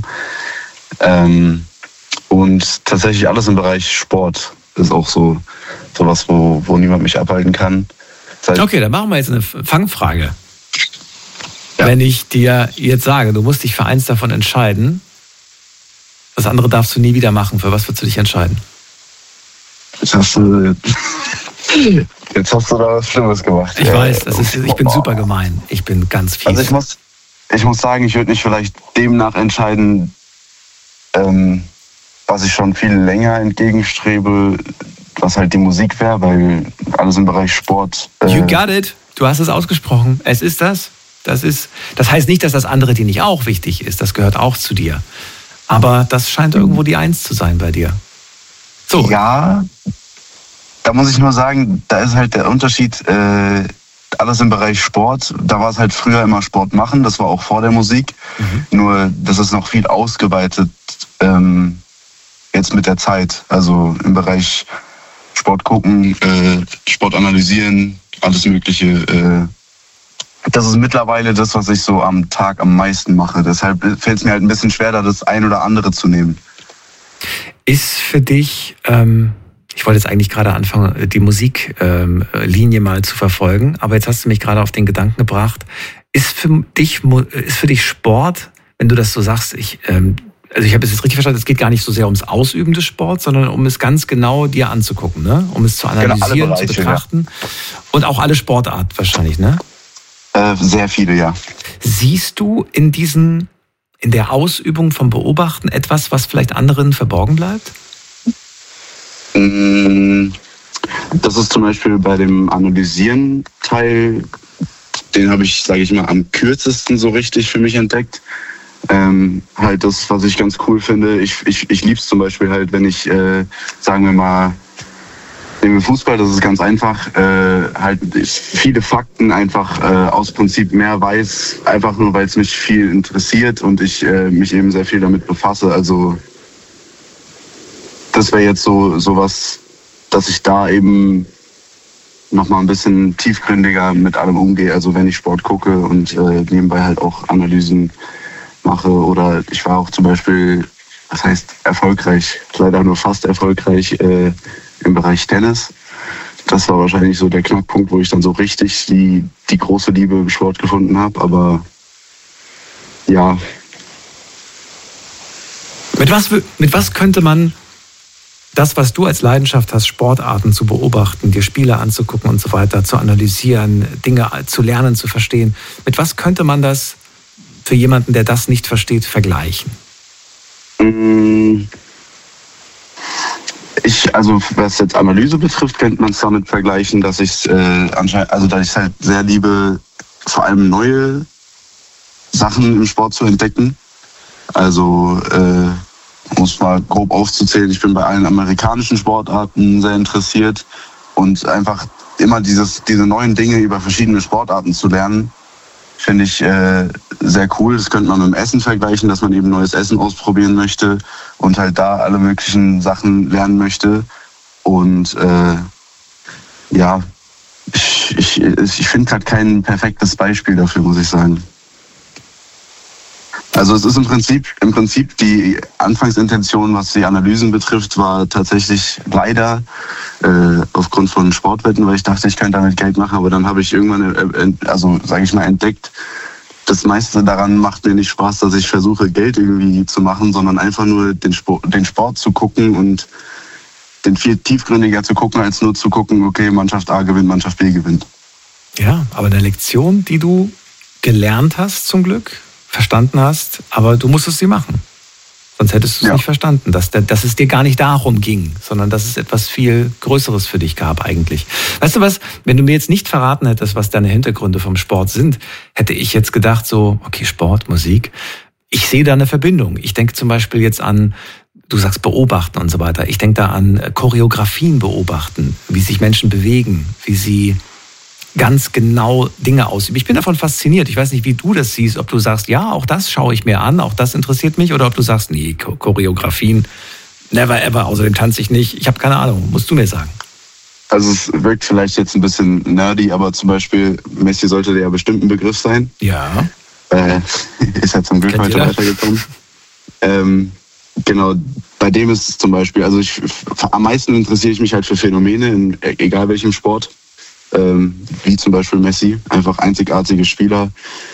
Und tatsächlich alles im Bereich Sport ist auch sowas, wo niemand mich abhalten kann. Das heißt, Okay, dann machen wir jetzt eine Fangfrage. Ja. Wenn ich dir jetzt sage, du musst dich für eins davon entscheiden, das andere darfst du nie wieder machen, für was würdest du dich entscheiden? Jetzt hast du da was Schlimmes gemacht. Ich weiß, ich bin super gemein. Ich bin ganz fies. Also ich muss sagen, ich würde mich vielleicht demnach entscheiden, was ich schon viel länger entgegenstrebe, was halt die Musik wäre, weil alles im Bereich Sport... You got it. Du hast es ausgesprochen. Es ist das. Das heißt nicht, dass das andere dir nicht auch wichtig ist. Das gehört auch zu dir. Aber das scheint irgendwo die Eins zu sein bei dir. So. Ja, da muss ich nur sagen, da ist halt der Unterschied, alles im Bereich Sport. Da war es halt früher immer Sport machen, das war auch vor der Musik. Nur das ist noch viel ausgeweitet jetzt mit der Zeit. Also im Bereich Sport gucken, Sport analysieren, alles Mögliche. Das ist mittlerweile das, was ich so am Tag am meisten mache. Deshalb fällt es mir halt ein bisschen schwer, da das ein oder andere zu nehmen. Ist für dich, ich wollte jetzt eigentlich gerade anfangen, die Musiklinie mal zu verfolgen, aber jetzt hast du mich gerade auf den Gedanken gebracht, ist für dich Sport, wenn du das so sagst, also ich habe es jetzt richtig verstanden, es geht gar nicht so sehr ums Ausüben des Sports, sondern um es ganz genau dir anzugucken, ne? Um es zu analysieren, genau, Bereiche, zu betrachten. Ja. Und auch alle Sportarten wahrscheinlich, ne? Sehr viele, ja. Siehst du in der Ausübung vom Beobachten etwas, was vielleicht anderen verborgen bleibt? Das ist zum Beispiel bei dem Analysieren-Teil, den habe ich, sage ich mal, am kürzesten so richtig für mich entdeckt. Halt das, was ich ganz cool finde. Ich liebe es zum Beispiel halt, wenn ich, sagen wir mal, nehmen wir Fußball, das ist ganz einfach, halt viele Fakten einfach aus Prinzip mehr weiß, einfach nur, weil es mich viel interessiert und ich mich eben sehr viel damit befasse. Also das wäre jetzt sowas, dass ich da eben nochmal ein bisschen tiefgründiger mit allem umgehe. Also wenn ich Sport gucke und nebenbei halt auch Analysen mache. Oder ich war auch zum Beispiel, was heißt erfolgreich, leider nur fast erfolgreich im Bereich Tennis. Das war wahrscheinlich so der Knackpunkt, wo ich dann so richtig die große Liebe im Sport gefunden habe. Aber ja. Mit was könnte man das, was du als Leidenschaft hast, Sportarten zu beobachten, dir Spiele anzugucken und so weiter, zu analysieren, Dinge zu lernen, zu verstehen, mit was könnte man das für jemanden, der das nicht versteht, vergleichen? Also was jetzt Analyse betrifft, könnte man es damit vergleichen, dass ich es halt sehr liebe, vor allem neue Sachen im Sport zu entdecken. Also um es mal grob aufzuzählen, ich bin bei allen amerikanischen Sportarten sehr interessiert und einfach immer diese neuen Dinge über verschiedene Sportarten zu lernen, finde ich sehr cool. Das könnte man mit dem Essen vergleichen, dass man eben neues Essen ausprobieren möchte und halt da alle möglichen Sachen lernen möchte. Und ja, ich ich finde gerade kein perfektes Beispiel dafür, muss ich sagen. Also es ist im Prinzip die Anfangsintention, was die Analysen betrifft, war tatsächlich leider aufgrund von Sportwetten, weil ich dachte, ich könnte damit Geld machen, aber dann habe ich irgendwann, entdeckt, das meiste daran macht mir nicht Spaß, dass ich versuche, Geld irgendwie zu machen, sondern einfach nur den Sport zu gucken und den viel tiefgründiger zu gucken, als nur zu gucken, okay, Mannschaft A gewinnt, Mannschaft B gewinnt. Ja, aber eine Lektion, die du gelernt hast zum Glück, verstanden hast, aber du musstest sie machen. Sonst hättest du es nicht verstanden, dass es dir gar nicht darum ging, sondern dass es etwas viel Größeres für dich gab eigentlich. Weißt du was, wenn du mir jetzt nicht verraten hättest, was deine Hintergründe vom Sport sind, hätte ich jetzt gedacht so, okay, Sport, Musik, ich sehe da eine Verbindung. Ich denke zum Beispiel jetzt an, du sagst beobachten und so weiter, ich denke da an Choreografien beobachten, wie sich Menschen bewegen, wie sie ganz genau Dinge ausüben. Ich bin davon fasziniert. Ich weiß nicht, wie du das siehst, ob du sagst, ja, auch das schaue ich mir an, auch das interessiert mich, oder ob du sagst, nee, Choreografien, never ever, außerdem tanze ich nicht. Ich habe keine Ahnung, musst du mir sagen. Also es wirkt vielleicht jetzt ein bisschen nerdy, aber zum Beispiel Messi sollte dir ja bestimmt ein Begriff sein. Ja. Ist ja zum Glück heute weitergekommen. Genau, bei dem ist es zum Beispiel, also am meisten interessiere ich mich halt für Phänomene, in egal welchem Sport. Wie zum Beispiel Messi, einfach einzigartige Spieler,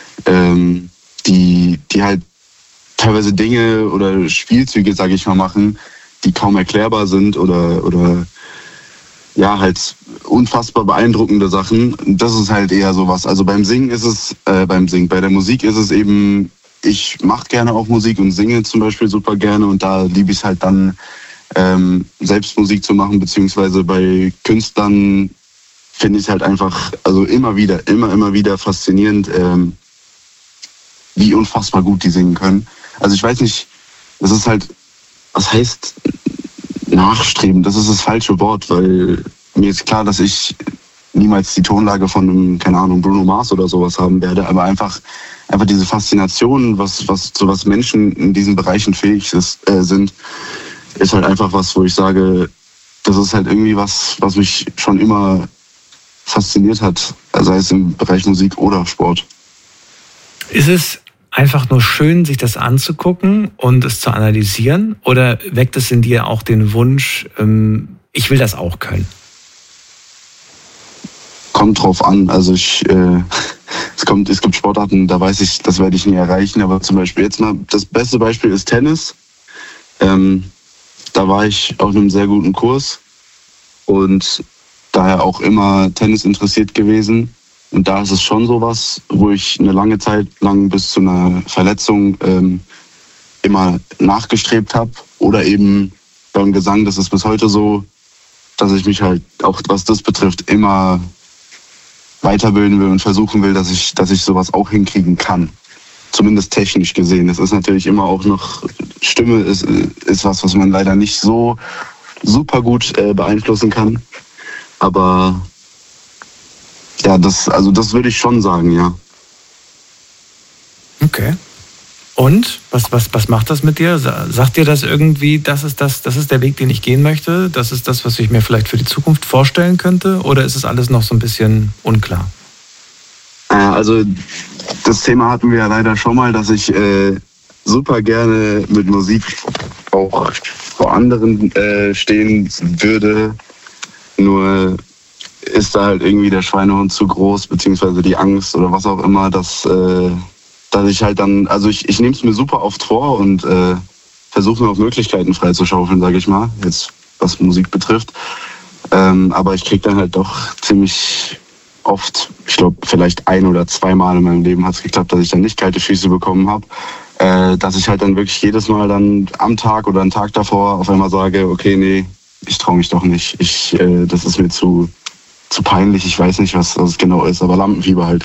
die halt teilweise Dinge oder Spielzüge, sage ich mal, machen, die kaum erklärbar sind oder ja, halt unfassbar beeindruckende Sachen. Das ist halt eher sowas. Also beim Singen ist es, bei der Musik ist es eben, ich mache gerne auch Musik und singe zum Beispiel super gerne und da liebe ich es halt dann, selbst Musik zu machen, beziehungsweise bei Künstlern finde ich es halt einfach, also immer wieder faszinierend, wie unfassbar gut die singen können. Also ich weiß nicht, das ist halt, was heißt nachstreben? Das ist das falsche Wort, weil mir ist klar, dass ich niemals die Tonlage von einem, keine Ahnung, Bruno Mars oder sowas haben werde, aber einfach diese Faszination, was Menschen in diesen Bereichen fähig sind, ist halt einfach was, wo ich sage, das ist halt irgendwie was mich schon immer fasziniert hat, sei es im Bereich Musik oder Sport. Ist es einfach nur schön, sich das anzugucken und es zu analysieren, oder weckt es in dir auch den Wunsch, ich will das auch können? Kommt drauf an. Also es gibt Sportarten, da weiß ich, das werde ich nie erreichen, aber zum Beispiel jetzt mal, das beste Beispiel ist Tennis. Da war ich auf einem sehr guten Kurs und daher auch immer Tennis interessiert gewesen. Und da ist es schon sowas, wo ich eine lange Zeit lang bis zu einer Verletzung immer nachgestrebt habe. Oder eben beim Gesang, das ist bis heute so, dass ich mich halt auch, was das betrifft, immer weiterbilden will und versuchen will, dass ich sowas auch hinkriegen kann. Zumindest technisch gesehen. Das ist natürlich immer auch noch, Stimme ist was man leider nicht so super gut beeinflussen kann. Aber ja, das würde ich schon sagen, ja. Okay. Und was macht das mit dir? Sagt dir das irgendwie, das ist der Weg, den ich gehen möchte? Das ist das, was ich mir vielleicht für die Zukunft vorstellen könnte? Oder ist es alles noch so ein bisschen unklar? Also das Thema hatten wir ja leider schon mal, dass ich super gerne mit Musik auch vor anderen stehen würde. Nur ist da halt irgendwie der Schweinehund zu groß, beziehungsweise die Angst oder was auch immer, dass ich halt dann, also ich nehme es mir super oft vor und versuche mir auch Möglichkeiten freizuschaufeln, sage ich mal, jetzt was Musik betrifft. Aber ich kriege dann halt doch ziemlich oft, ich glaube vielleicht 1 oder 2 Mal in meinem Leben hat es geklappt, dass ich dann nicht kalte Füße bekommen habe, dass ich halt dann wirklich jedes Mal dann am Tag oder einen Tag davor auf einmal sage, okay, nee, ich traue mich doch nicht. Das ist mir zu peinlich. Ich weiß nicht, was das genau ist, aber Lampenfieber halt.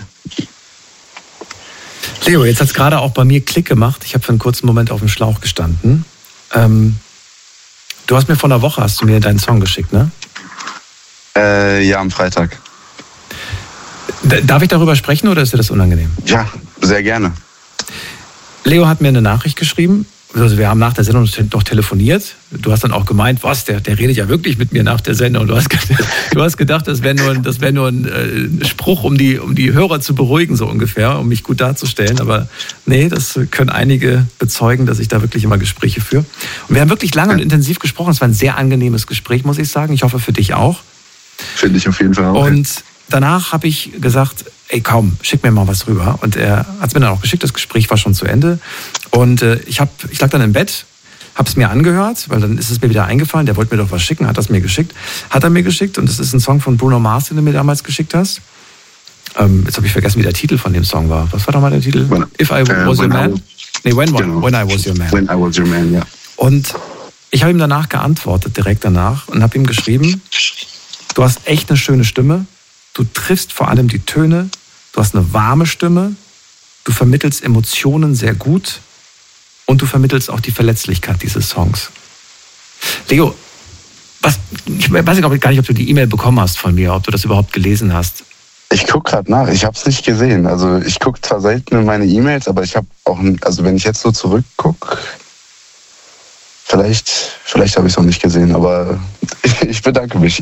Leo, jetzt hat es gerade auch bei mir Klick gemacht. Ich habe für einen kurzen Moment auf dem Schlauch gestanden. Du hast mir vor einer Woche, hast du mir deinen Song geschickt, ne? Ja, am Freitag. Darf ich darüber sprechen oder ist dir das unangenehm? Ja, sehr gerne. Leo hat mir eine Nachricht geschrieben, Also wir haben nach der Sendung noch telefoniert. Du hast dann auch gemeint, der redet ja wirklich mit mir nach der Sendung. Du hast gedacht, das wäre nur ein Spruch, um die Hörer zu beruhigen, so ungefähr, um mich gut darzustellen. Aber nee, das können einige bezeugen, dass ich da wirklich immer Gespräche führe. Und wir haben wirklich lange und intensiv gesprochen. Es war ein sehr angenehmes Gespräch, muss ich sagen. Ich hoffe für dich auch. Finde ich auf jeden Fall auch. Und danach habe ich gesagt, ey komm, schick mir mal was rüber. Und er hat es mir dann auch geschickt, das Gespräch war schon zu Ende. Und ich lag dann im Bett, habe es mir angehört, weil dann ist es mir wieder eingefallen, der wollte mir doch was schicken, hat er mir geschickt. Und das ist ein Song von Bruno Mars, den du mir damals geschickt hast. Jetzt habe ich vergessen, wie der Titel von dem Song war. Was war doch mal der Titel? If I Was Your Man? When I Was Your Man. When I Was Your Man, ja. Und ich habe ihm danach geantwortet, direkt danach, und habe ihm geschrieben, du hast echt eine schöne Stimme, du triffst vor allem die Töne, du hast eine warme Stimme, du vermittelst Emotionen sehr gut und du vermittelst auch die Verletzlichkeit dieses Songs. Leo, ich weiß gar nicht, ob du die E-Mail bekommen hast von mir, ob du das überhaupt gelesen hast. Ich gucke gerade nach, ich habe es nicht gesehen. Also ich gucke zwar selten in meine E-Mails, aber ich habe auch, also wenn ich jetzt so zurückgucke, vielleicht habe ich es auch nicht gesehen, aber ich bedanke mich.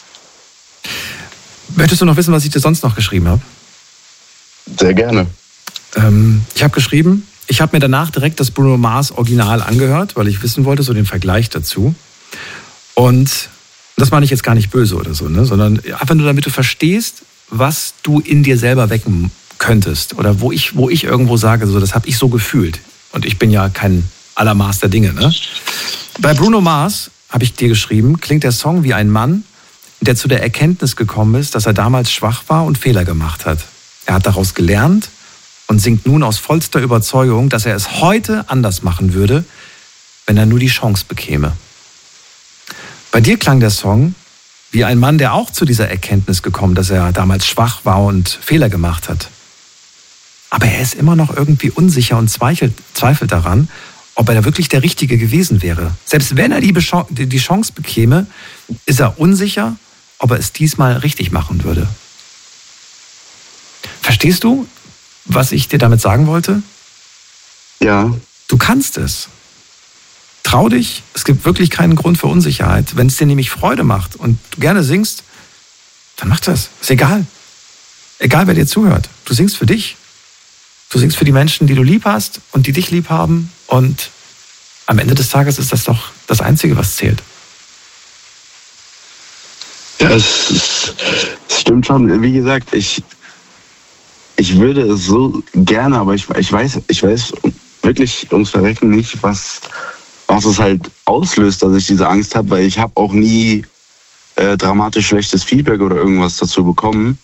Möchtest du noch wissen, was ich dir sonst noch geschrieben habe? Sehr gerne. Ich habe geschrieben, ich habe mir danach direkt das Bruno Mars Original angehört, weil ich wissen wollte, so den Vergleich dazu. Und das meine ich jetzt gar nicht böse oder so, ne? Sondern einfach nur, damit du verstehst, was du in dir selber wecken könntest. Oder wo ich irgendwo sage, so, das habe ich so gefühlt. Und ich bin ja kein Allermaß der Dinge. Ne? Bei Bruno Mars, habe ich dir geschrieben, klingt der Song wie ein Mann, der zu der Erkenntnis gekommen ist, dass er damals schwach war und Fehler gemacht hat. Er hat daraus gelernt und singt nun aus vollster Überzeugung, dass er es heute anders machen würde, wenn er nur die Chance bekäme. Bei dir klang der Song wie ein Mann, der auch zu dieser Erkenntnis gekommen, dass er damals schwach war und Fehler gemacht hat. Aber er ist immer noch irgendwie unsicher und zweifelt daran, ob er da wirklich der Richtige gewesen wäre. Selbst wenn er die Chance bekäme, ist er unsicher, ob er es diesmal richtig machen würde. Verstehst du, was ich dir damit sagen wollte? Ja. Du kannst es. Trau dich, es gibt wirklich keinen Grund für Unsicherheit. Wenn es dir nämlich Freude macht und du gerne singst, dann mach das. Ist egal. Egal, wer dir zuhört. Du singst für dich. Du singst für die Menschen, die du lieb hast und die dich lieb haben. Und am Ende des Tages ist das doch das Einzige, was zählt. Ja, es stimmt schon. Wie gesagt, ich würde es so gerne, aber ich weiß wirklich ums Verrecken nicht, was es halt auslöst, dass ich diese Angst habe, weil ich habe auch nie dramatisch schlechtes Feedback oder irgendwas dazu bekommen.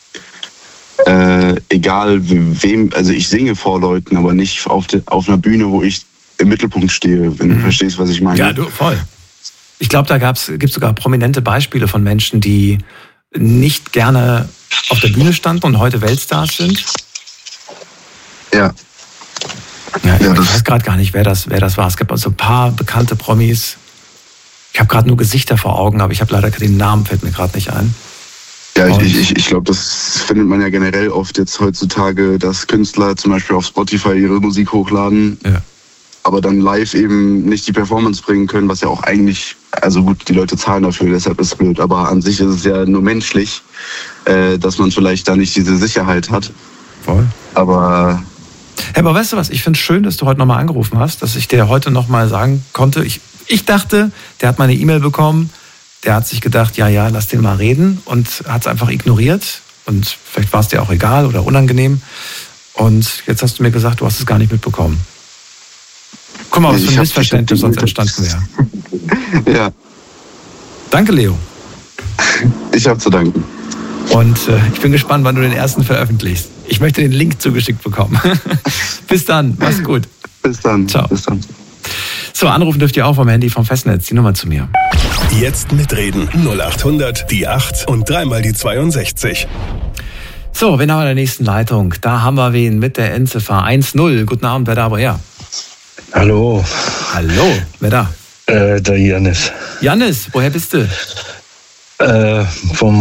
Egal wem, also ich singe vor Leuten, aber nicht auf einer Bühne, wo ich im Mittelpunkt stehe, wenn du verstehst, was ich meine. Ja, du, voll. Ich glaube, da gibt sogar prominente Beispiele von Menschen, die nicht gerne auf der Bühne standen und heute Weltstars sind. Ja. Ja, ich weiß gerade gar nicht, wer das war. Es gibt also ein paar bekannte Promis. Ich habe gerade nur Gesichter vor Augen, aber ich habe leider den Namen, fällt mir gerade nicht ein. Ja, ich glaube, das findet man ja generell oft jetzt heutzutage, dass Künstler zum Beispiel auf Spotify ihre Musik hochladen, aber dann live eben nicht die Performance bringen können, was ja auch eigentlich, also gut, die Leute zahlen dafür, deshalb ist es blöd, aber an sich ist es ja nur menschlich, dass man vielleicht da nicht diese Sicherheit hat. Voll. Aber weißt du was, ich finde es schön, dass du heute nochmal angerufen hast, dass ich dir heute nochmal sagen konnte, ich dachte, der hat meine E-Mail bekommen, der hat sich gedacht, ja, lass den mal reden und hat es einfach ignoriert und vielleicht war es dir auch egal oder unangenehm und jetzt hast du mir gesagt, du hast es gar nicht mitbekommen. Guck mal, was für ein Missverständnis sonst entstanden wäre. Ja. Danke, Leo. Ich habe zu danken. Und ich bin gespannt, wann du den ersten veröffentlichst. Ich möchte den Link zugeschickt bekommen. Bis dann, mach's gut. Bis dann. Ciao. Bis dann. So, anrufen dürft ihr auch vom Handy vom Festnetz. Die Nummer zu mir. Jetzt mitreden. 0800 die 8 und dreimal die 62. So, wen haben wir in der nächsten Leitung? Da haben wir wen mit der Endziffer 10. Guten Abend, wer da, woher? Hallo. Hallo, wer da? Der Jannis. Jannis, woher bist du? Vom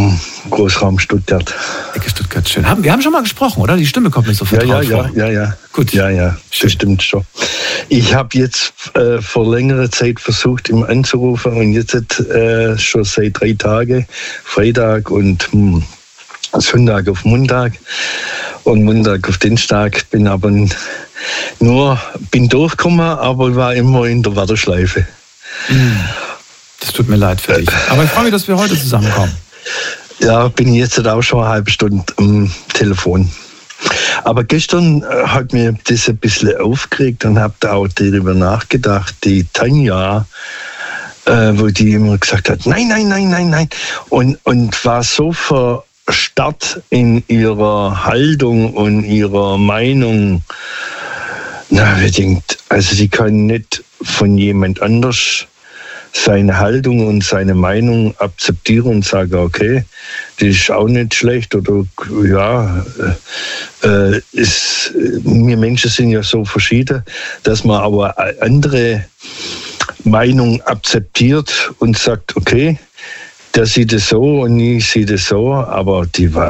Großraum Stuttgart. Ecke Stuttgart, schön. Wir haben schon mal gesprochen, oder? Die Stimme kommt mir so vertraut vor. Ja. Gut. Ja, das stimmt schon. Ich habe jetzt vor längerer Zeit versucht, ihn anzurufen und jetzt schon seit 3 Tagen, Freitag und Sonntag auf Montag und Montag auf Dienstag, bin durchgekommen, aber war immer in der Warteschleife. Das tut mir leid für dich. Aber ich freue mich, dass wir heute zusammenkommen. Ja, bin jetzt auch schon eine halbe Stunde am Telefon. Aber gestern hat mir das ein bisschen aufgeregt und habe da auch darüber nachgedacht. Die Tanja, wo die immer gesagt hat, nein. Und war so verstarrt in ihrer Haltung und ihrer Meinung. Ich denke, also sie kann nicht von jemand anders seine Haltung und seine Meinung akzeptieren und sagen, okay, das ist auch nicht schlecht oder ja, wir Menschen sind ja so verschieden, dass man aber eine andere Meinung akzeptiert und sagt, okay, der sieht es so und ich sehe das so, aber die